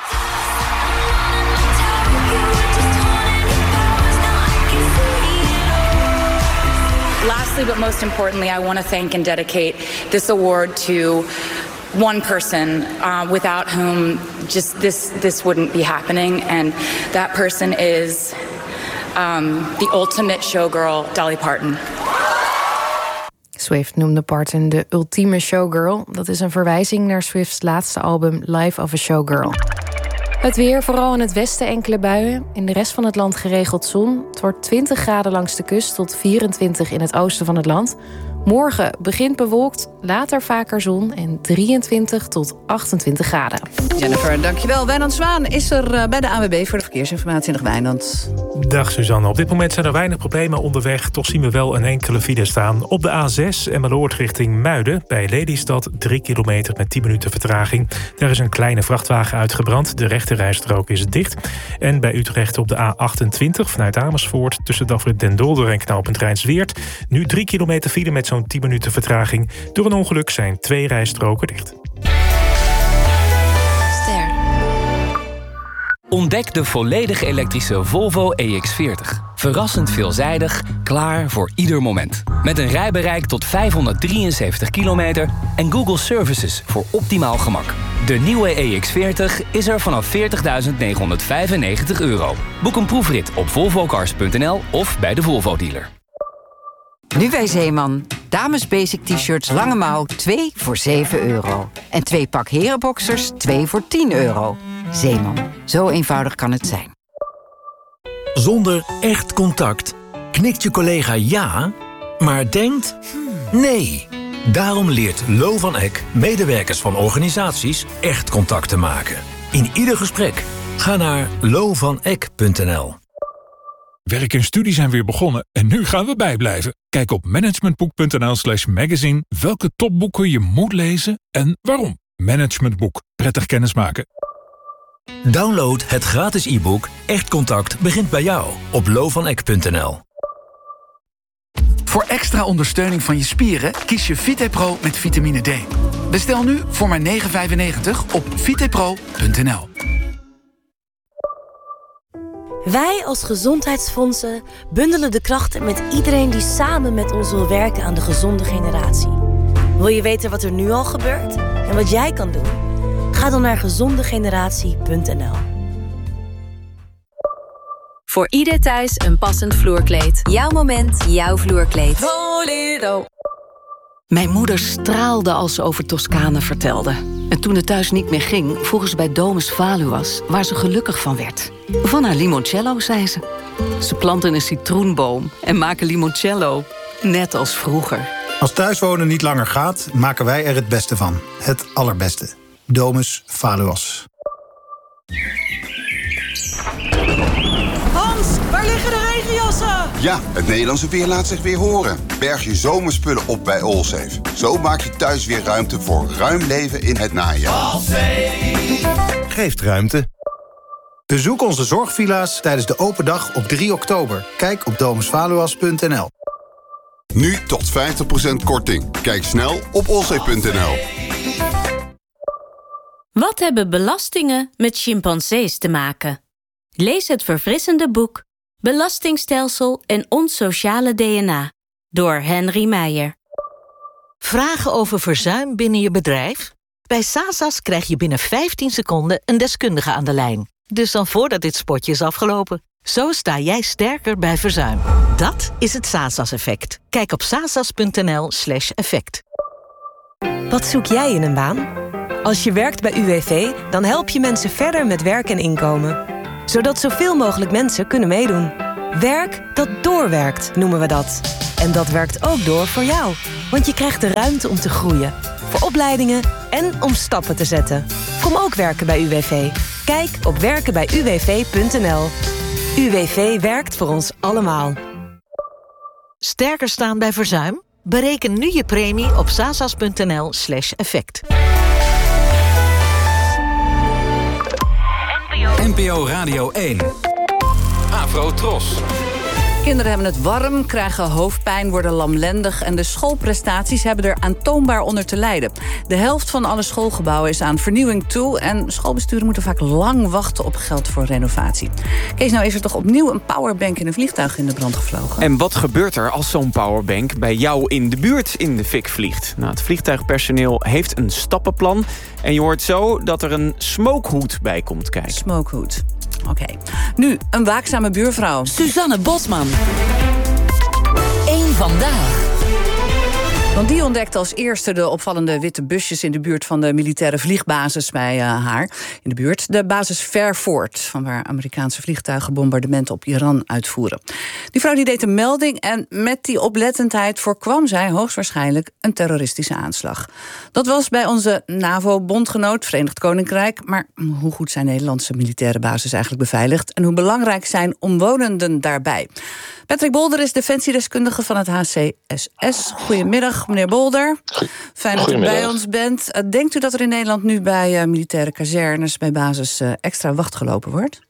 Lastly, but most importantly, I want to thank and dedicate this award to one person uh, without whom just this this wouldn't be happening, and that person is um, the ultimate showgirl, Dolly Parton. Swift noemde Parton de ultieme showgirl. Dat is een verwijzing naar Swifts laatste album Life of a Showgirl. Het weer, vooral in het westen enkele buien. In de rest van het land geregeld zon. Het wordt twintig graden langs de kust tot vierentwintig in het oosten van het land. Morgen begint bewolkt, later vaker zon en drieëntwintig tot achtentwintig graden. Jennifer, dankjewel. Wijnand Zwaan is er bij de A N W B voor de verkeersinformatie. Dag Wijnand. Dag Suzanne. Op dit moment zijn er weinig problemen onderweg. Toch zien we wel een enkele file staan. Op de A zes Emmeloord richting Muiden. Bij Lelystad drie kilometer met tien minuten vertraging. Daar is een kleine vrachtwagen uitgebrand. De rechterrijstrook is dicht. En bij Utrecht op de A achtentwintig vanuit Amersfoort tussen Dafrit Den Dolder en knooppunt Rijnsweert. Nu drie kilometer file met zo'n tien minuten vertraging. Door een ongeluk zijn twee rijstroken dicht. Ontdek de volledig elektrische Volvo E X veertig. Verrassend veelzijdig, klaar voor ieder moment. Met een rijbereik tot vijfhonderddrieënzeventig kilometer en Google Services voor optimaal gemak. De nieuwe E X veertig is er vanaf veertigduizend negenhonderdvijfennegentig euro. Boek een proefrit op volvocars punt n l of bij de Volvo dealer. Nu bij Zeeman. Dames basic t-shirts lange mouw twee voor zeven euro. En twee pak herenboxers twee voor tien euro. Zeeman. Zo eenvoudig kan het zijn. Zonder echt contact knikt je collega ja, maar denkt nee. Daarom leert Lo van Eck medewerkers van organisaties echt contact te maken. In ieder gesprek. Ga naar lo van eck punt n l. Werk en studie zijn weer begonnen en nu gaan we bijblijven. Kijk op managementboek punt n l slash magazine welke topboeken je moet lezen en waarom. Managementboek. Prettig kennismaken. Download het gratis e-book Echt Contact begint bij jou op lo van eck punt n l. Voor extra ondersteuning van je spieren kies je VitePro met vitamine D. Bestel nu voor maar negen vijfennegentig op vitepro punt n l. Wij als gezondheidsfondsen bundelen de krachten met iedereen die samen met ons wil werken aan de gezonde generatie. Wil je weten wat er nu al gebeurt en wat jij kan doen? Ga dan naar gezonde generatie punt n l. Voor ieder thuis een passend vloerkleed. Jouw moment, jouw vloerkleed. Solido. Mijn moeder straalde als ze over Toscane vertelde. En toen het thuis niet meer ging, vroeg ze bij Domus Valuas waar ze gelukkig van werd. Van haar limoncello, zei ze. Ze planten een citroenboom en maken limoncello, net als vroeger. Als thuiswonen niet langer gaat, maken wij er het beste van. Het allerbeste. Domus Valuas. Hans, waar liggen de regenjassen? Ja, het Nederlandse weer laat zich weer horen. Berg je zomerspullen op bij Allsafe. Zo maak je thuis weer ruimte voor ruim leven in het najaar. Allsafe geeft ruimte. Bezoek onze zorgvilla's tijdens de open dag op drie oktober. Kijk op domus valuas punt n l. Nu tot vijftig procent korting. Kijk snel op allsafe punt n l. Wat Wat hebben belastingen met chimpansees te maken? Lees het verfrissende boek Belastingstelsel en ons sociale D N A door Henry Meijer. Vragen over verzuim binnen je bedrijf? Bij Sasas krijg je binnen vijftien seconden een deskundige aan de lijn. Dus dan voordat dit spotje is afgelopen. Zo sta jij sterker bij verzuim. Dat is het Sasas-effect. Kijk op sasas.nl slash effect. Wat zoek jij in een baan? Als je werkt bij U W V, dan help je mensen verder met werk en inkomen. Zodat zoveel mogelijk mensen kunnen meedoen. Werk dat doorwerkt, noemen we dat. En dat werkt ook door voor jou. Want je krijgt de ruimte om te groeien. Voor opleidingen en om stappen te zetten. Kom ook werken bij U W V. Kijk op werken bij u w v punt n l. U W V werkt voor ons allemaal. Sterker staan bij verzuim? Bereken nu je premie op sasas.nl slash effect. N P O Radio één. Afro Tros. Kinderen hebben het warm, krijgen hoofdpijn, worden lamlendig en de schoolprestaties hebben er aantoonbaar onder te lijden. De helft van alle schoolgebouwen is aan vernieuwing toe en schoolbesturen moeten vaak lang wachten op geld voor renovatie. Kees, nou is er toch opnieuw een powerbank in een vliegtuig in de brand gevlogen? En wat gebeurt er als zo'n powerbank bij jou in de buurt in de fik vliegt? Nou, het vliegtuigpersoneel heeft een stappenplan en je hoort zo dat er een smokehoed bij komt kijken. Smokehoed. Oké. Okay. Nu, een waakzame buurvrouw. Suzanne Bosman. Eén vandaag. Want die ontdekte als eerste de opvallende witte busjes in de buurt van de militaire vliegbasis bij uh, haar. In de buurt de basis Fairford, van waar Amerikaanse vliegtuigen bombardementen op Iran uitvoeren. Die vrouw die deed een melding en met die oplettendheid voorkwam zij hoogstwaarschijnlijk een terroristische aanslag. Dat was bij onze NAVO-bondgenoot Verenigd Koninkrijk. Maar hoe goed zijn Nederlandse militaire bases eigenlijk beveiligd en hoe belangrijk zijn omwonenden daarbij? Patrick Bolder is defensiedeskundige van het H C S S. Goedemiddag, meneer Bolder. Fijn dat u bij ons bent. Denkt u dat er in Nederland nu bij uh, militaire kazernes, bij basis uh, extra wacht gelopen wordt?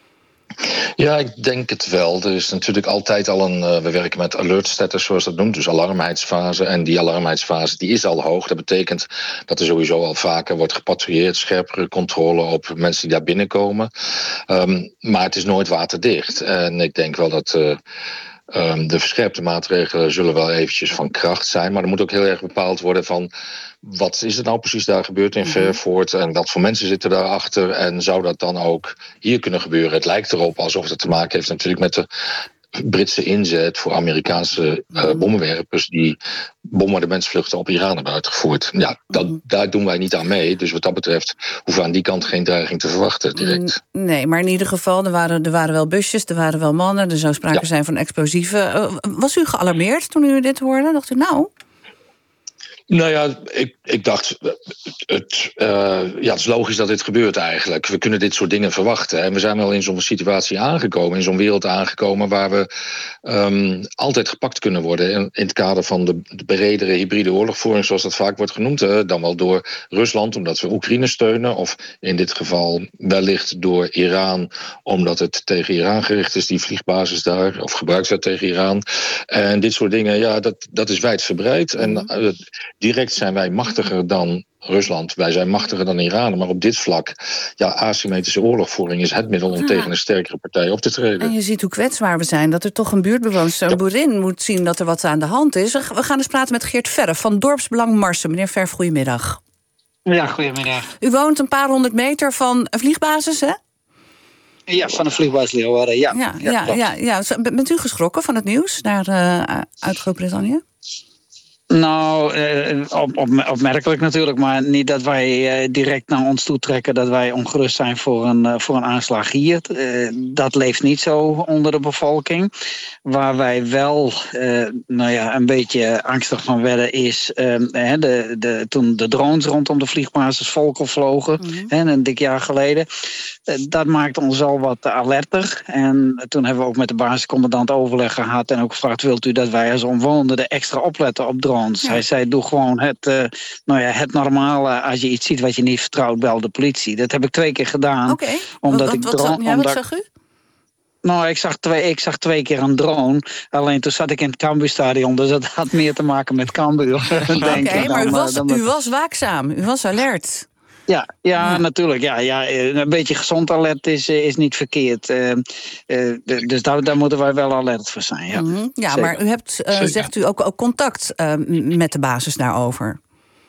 Ja, ik denk het wel. Er is natuurlijk altijd al een... Uh, we werken met alert status, zoals dat noemt, dus alarmheidsfase. En die alarmheidsfase die is al hoog. Dat betekent dat er sowieso al vaker wordt gepatrouilleerd, scherpere controle op mensen die daar binnenkomen. Um, maar het is nooit waterdicht. En ik denk wel dat... Uh, Um, de verscherpte maatregelen zullen wel eventjes van kracht zijn. Maar er moet ook heel erg bepaald worden van... wat is er nou precies daar gebeurd in Fairford? En wat voor mensen zitten daarachter? En zou dat dan ook hier kunnen gebeuren? Het lijkt erop alsof het te maken heeft natuurlijk met de Britse inzet voor Amerikaanse uh, bommenwerpers die bombardementsvluchten op Iran hebben uitgevoerd. Ja, dat, daar doen wij niet aan mee. Dus wat dat betreft hoeven we aan die kant geen dreiging te verwachten direct. Nee, maar in ieder geval, er waren, er waren wel busjes, er waren wel mannen, er zou sprake ja. zijn van explosieven. Uh, was u gealarmeerd toen u dit hoorde? Dacht u nou... Nou ja, ik, ik dacht, het, uh, ja, het is logisch dat dit gebeurt eigenlijk. We kunnen dit soort dingen verwachten. En we zijn wel in zo'n situatie aangekomen, in zo'n wereld aangekomen... waar we um, altijd gepakt kunnen worden in, in het kader van de, de bredere hybride oorlogvoering... zoals dat vaak wordt genoemd, hè, dan wel door Rusland omdat we Oekraïne steunen... of in dit geval wellicht door Iran omdat het tegen Iran gericht is... die vliegbasis daar, of gebruikt werd tegen Iran. En dit soort dingen, ja, dat, dat is wijdverbreid. En uh, direct zijn wij machtiger dan Rusland. Wij zijn machtiger dan Iran. Maar op dit vlak, ja, asymmetrische oorlogvoering is het middel om ja. tegen een sterkere partij op te treden. En je ziet hoe kwetsbaar we zijn. Dat er toch een buurtbewoner, een ja. boerin, moet zien dat er wat aan de hand is. We gaan eens praten met Geert Verre van Dorpsbelang Marsen. Meneer Verre, goedemiddag. Ja, goedemiddag. U woont een paar honderd meter van een vliegbasis, hè? Ja, van de vliegbasis Leeuwarden, ja. Ja, ja, ja, ja, ja. Bent u geschrokken van het nieuws daar uh, uit Groot-Brittannië? Nou, eh, op, op, opmerkelijk natuurlijk, maar niet dat wij eh, direct naar ons toe trekken... dat wij ongerust zijn voor een, uh, voor een aanslag hier. Uh, dat leeft niet zo onder de bevolking. Waar wij wel uh, nou ja, een beetje angstig van werden is... Uh, de, de, toen de drones rondom de vliegbasis Volkel vlogen, mm-hmm. hè, een dik jaar geleden... Uh, dat maakte ons al wat alerter. En toen hebben we ook met de basiscommandant overleg gehad... en ook gevraagd, wilt u dat wij als omwonenden er extra opletten op drones? Ja. Hij zei, doe gewoon het, uh, nou ja, het normale. Als je iets ziet wat je niet vertrouwt, bel de politie. Dat heb ik twee keer gedaan. Oké, omdat wat, ik wat, drone, ja, omdat, wat zag u? Nou, ik zag, twee, ik zag twee keer een drone. Alleen toen zat ik in het Cambuurstadion. Dus dat had meer te maken met Cambuur. Oké, okay, maar u was, dan, u was waakzaam. U was alert. Ja, ja, ja, natuurlijk. Ja, ja, een beetje gezond alert is, is niet verkeerd. Uh, uh, dus daar, daar moeten wij wel alert voor zijn. Ja, mm-hmm. ja maar u hebt, uh, zegt u, ook, ook contact uh, met de basis daarover.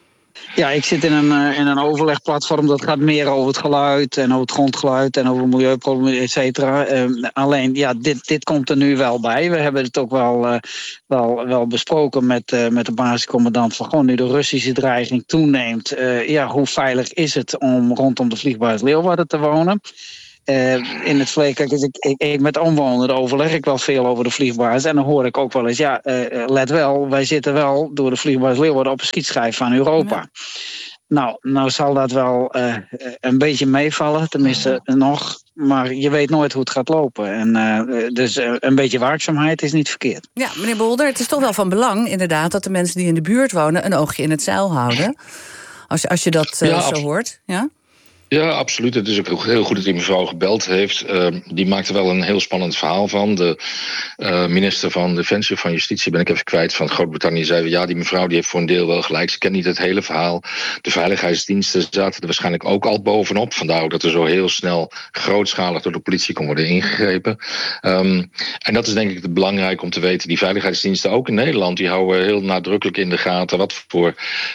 Ja, ik zit in een, in een overlegplatform. Dat gaat meer over het geluid en over het grondgeluid en over milieuproblemen, et cetera. Uh, alleen, ja, dit, dit komt er nu wel bij. We hebben het ook wel, uh, wel, wel besproken met, uh, met de basiscommandant van gewoon nu de Russische dreiging toeneemt. Uh, ja, hoe veilig is het om rondom de vliegbasis Leeuwarden te wonen? Uh, in het verleden, kijk, ik, ik, ik met omwonenden overleg ik wel veel over de vliegbasis. En dan hoor ik ook wel eens, ja, uh, let wel, wij zitten wel door de vliegbasis Leeuwarden op een schietschijf van Europa. Ja. Nou, nou zal dat wel uh, een beetje meevallen, tenminste ja. nog. Maar je weet nooit hoe het gaat lopen. En, uh, dus uh, een beetje waakzaamheid is niet verkeerd. Ja, meneer Bolder, het is toch wel van belang inderdaad dat de mensen die in de buurt wonen een oogje in het zeil houden. Als, als je dat uh, ja, zo hoort, ja? Ja, absoluut. Het is ook heel goed dat die mevrouw gebeld heeft. Uh, die maakte wel een heel spannend verhaal van. De uh, minister van Defensie of van Justitie, ben ik even kwijt, van Groot-Brittannië, zei ja, die mevrouw die heeft voor een deel wel gelijk. Ze kent niet het hele verhaal. De veiligheidsdiensten zaten er waarschijnlijk ook al bovenop. Vandaar ook dat er zo heel snel grootschalig door de politie kon worden ingegrepen. Um, en dat is denk ik belangrijk om te weten. Die veiligheidsdiensten, ook in Nederland, die houden heel nadrukkelijk in de gaten wat voor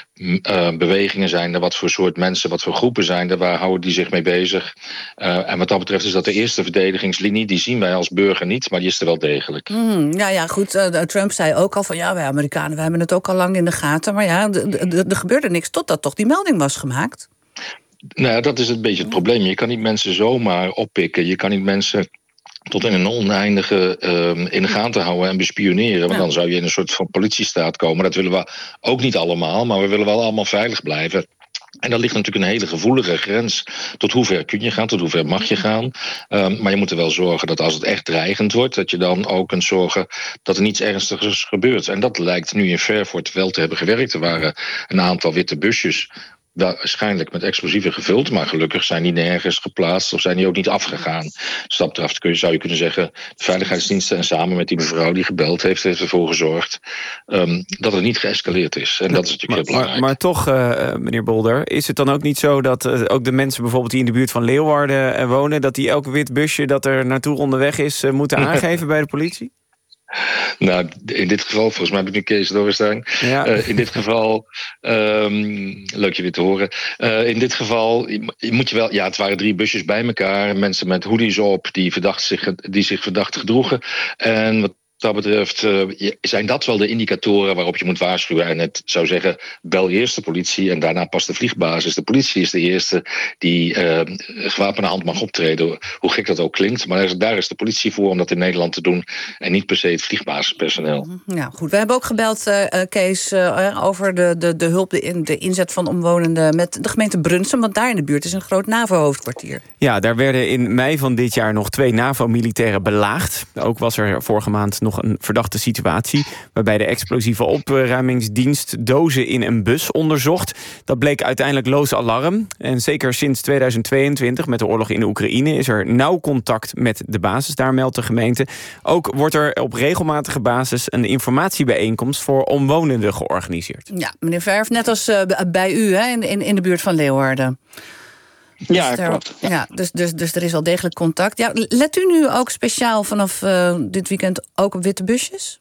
Uh, bewegingen zijn er, wat voor soort mensen, wat voor groepen zijn er, waar houden die zich mee bezig. Uh, en wat dat betreft is dat de eerste verdedigingslinie, die zien wij als burger niet, maar die is er wel degelijk. Mm, ja, ja, goed. Uh, Trump zei ook al van ja, wij Amerikanen, wij hebben het ook al lang in de gaten. Maar ja, er gebeurde niks totdat toch die melding was gemaakt. Nou ja, dat is een beetje het probleem. Je kan niet mensen zomaar oppikken. Je kan niet mensen tot in een oneindige uh, in de gaten houden en bespioneren. Want ja. dan zou je in een soort van politiestaat komen. Dat willen we ook niet allemaal, maar we willen wel allemaal veilig blijven. En daar ligt natuurlijk een hele gevoelige grens. Tot hoe ver kun je gaan, tot hoe ver mag je gaan. Um, maar je moet er wel zorgen dat als het echt dreigend wordt, dat je dan ook kunt zorgen dat er niets ernstigs gebeurt. En dat lijkt nu in Vervoort wel te hebben gewerkt. Er waren een aantal witte busjes, waarschijnlijk met explosieven gevuld, maar gelukkig zijn die nergens geplaatst of zijn die ook niet afgegaan. Dus dat betreft kun je, zou je kunnen zeggen, de veiligheidsdiensten en samen met die mevrouw die gebeld heeft, heeft ervoor gezorgd um, dat het niet geëscaleerd is. En dat is natuurlijk maar, heel belangrijk. Maar, maar toch, uh, meneer Bolder, is het dan ook niet zo dat uh, ook de mensen bijvoorbeeld die in de buurt van Leeuwarden uh, wonen, dat die elk wit busje dat er naartoe onderweg is, uh, moeten aangeven bij de politie? Nou, in dit geval, volgens mij heb ik nu Kees Dorrestein. Ja. Uh, in dit geval, um, leuk je weer te horen. Uh, in dit geval je moet je wel, ja, het waren drie busjes bij elkaar, mensen met hoodies op die, verdacht zich, die zich verdacht gedroegen. En wat dat betreft uh, zijn dat wel de indicatoren waarop je moet waarschuwen. En het zou zeggen, bel eerst de politie en daarna pas de vliegbasis. De politie is de eerste die uh, gewapende hand mag optreden. Hoe gek dat ook klinkt. Maar daar is de politie voor om dat in Nederland te doen. En niet per se het vliegbasispersoneel. Ja, goed. We hebben ook gebeld, uh, Kees, uh, over de, de, de hulp, de, in, de inzet van omwonenden met de gemeente Brunsum. Want daar in de buurt is een groot NAVO-hoofdkwartier. Ja, daar werden in mei van dit jaar nog twee NAVO-militairen belaagd. Ook was er vorige maand nog een verdachte situatie, waarbij de explosieve opruimingsdienst dozen in een bus onderzocht. Dat bleek uiteindelijk loos alarm. En zeker sinds tweeduizend tweeëntwintig, met de oorlog in de Oekraïne, is er nauw contact met de basis, daar meldt de gemeente. Ook wordt er op regelmatige basis een informatiebijeenkomst voor omwonenden georganiseerd. Ja, meneer Verf, net als uh, bij u hè, in, in de buurt van Leeuwarden. Dus ja, er, klopt. Ja, dus, dus, dus er is wel degelijk contact. Ja, let u nu ook speciaal vanaf uh, dit weekend ook op witte busjes?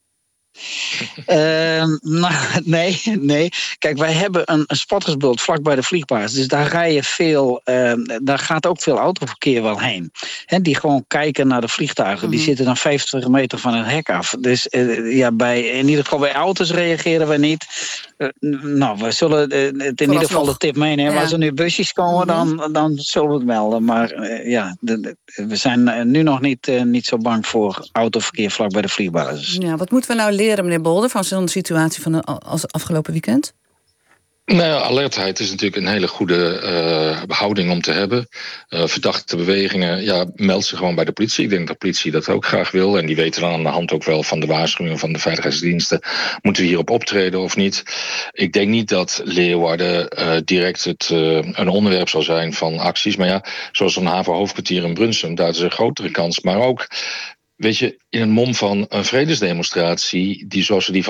Uh, nou, nee, nee. Kijk, wij hebben een, een spottersbult vlak bij de vliegbasis. Dus daar rijden veel, uh, daar gaat ook veel autoverkeer wel heen. He, die gewoon kijken naar de vliegtuigen. Mm-hmm. Die zitten dan vijftig meter van het hek af. Dus uh, ja, bij, in ieder geval bij auto's reageren we niet. Uh, nou, we zullen uh, het in ieder geval de tip meenemen. Ja. Als er nu busjes komen, mm-hmm. dan, dan zullen we het melden. Maar uh, ja, de, de, we zijn uh, nu nog niet, uh, niet zo bang voor autoverkeer vlak bij de vliegbasis. Ja, wat moeten we nou leren, meneer Bolder, van zo'n situatie van als afgelopen weekend? Nou ja, alertheid is natuurlijk een hele goede uh, houding om te hebben. Uh, verdachte bewegingen, ja, meld ze gewoon bij de politie. Ik denk dat de politie dat ook graag wil. En die weten dan aan de hand ook wel van de waarschuwingen van de veiligheidsdiensten. Moeten we hierop optreden of niet? Ik denk niet dat Leeuwarden uh, direct het, uh, een onderwerp zal zijn van acties. Maar ja, zoals een havenhoofdkwartier in Brunsum, daar is een grotere kans. Maar ook, weet je, in een mom van een vredesdemonstratie, die zoals we die van het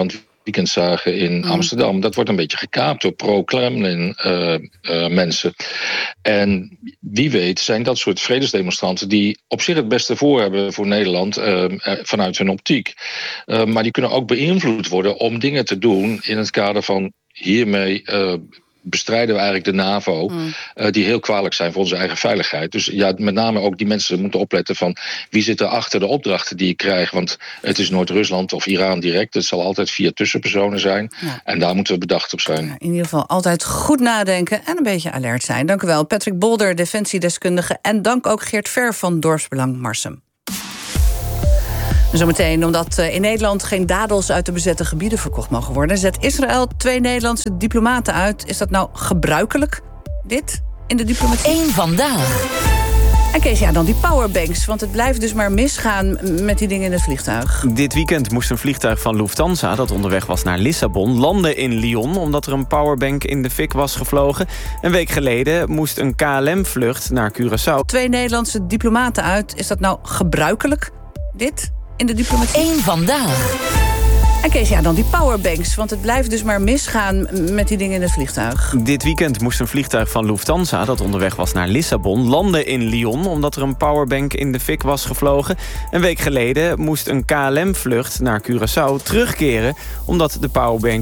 weekend zagen in Mm. Amsterdam, dat wordt een beetje gekaapt door pro-Kremlin uh, uh, mensen. En wie weet zijn dat soort vredesdemonstranten die op zich het beste voor hebben voor Nederland uh, vanuit hun optiek. Uh, maar die kunnen ook beïnvloed worden om dingen te doen in het kader van hiermee uh, bestrijden we eigenlijk de NAVO, mm. uh, die heel kwalijk zijn voor onze eigen veiligheid. Dus ja, met name ook die mensen moeten opletten van wie zit er achter de opdrachten die je krijgt. Want het is nooit Rusland of Iran direct. Het zal altijd via tussenpersonen zijn. Ja. En daar moeten we bedacht op zijn. Ja, in ieder geval altijd goed nadenken en een beetje alert zijn. Dank u wel, Patrick Bolder, defensiedeskundige. En dank ook Geert Ver van Dorpsbelang Marsum. Zometeen, omdat in Nederland geen dadels uit de bezette gebieden verkocht mogen worden, zet Israël twee Nederlandse diplomaten uit. Is dat nou gebruikelijk, dit, in de diplomatie? Eén vandaag. En Kees, ja, dan die powerbanks, want het blijft dus maar misgaan met die dingen in het vliegtuig. Dit weekend moest een vliegtuig van Lufthansa, dat onderweg was naar Lissabon, landen in Lyon, omdat er een powerbank in de fik was gevlogen. Een week geleden moest een K L M-vlucht naar Curaçao. Twee Nederlandse diplomaten uit. Is dat nou gebruikelijk, dit, in de diplomatie? Eén vandaag. En Kees, ja, dan die powerbanks, want het blijft dus maar misgaan met die dingen in het vliegtuig. Dit weekend moest een vliegtuig van Lufthansa, dat onderweg was naar Lissabon, landen in Lyon, omdat er een powerbank in de fik was gevlogen. Een week geleden moest een K L M-vlucht naar Curaçao terugkeren, omdat de powerbank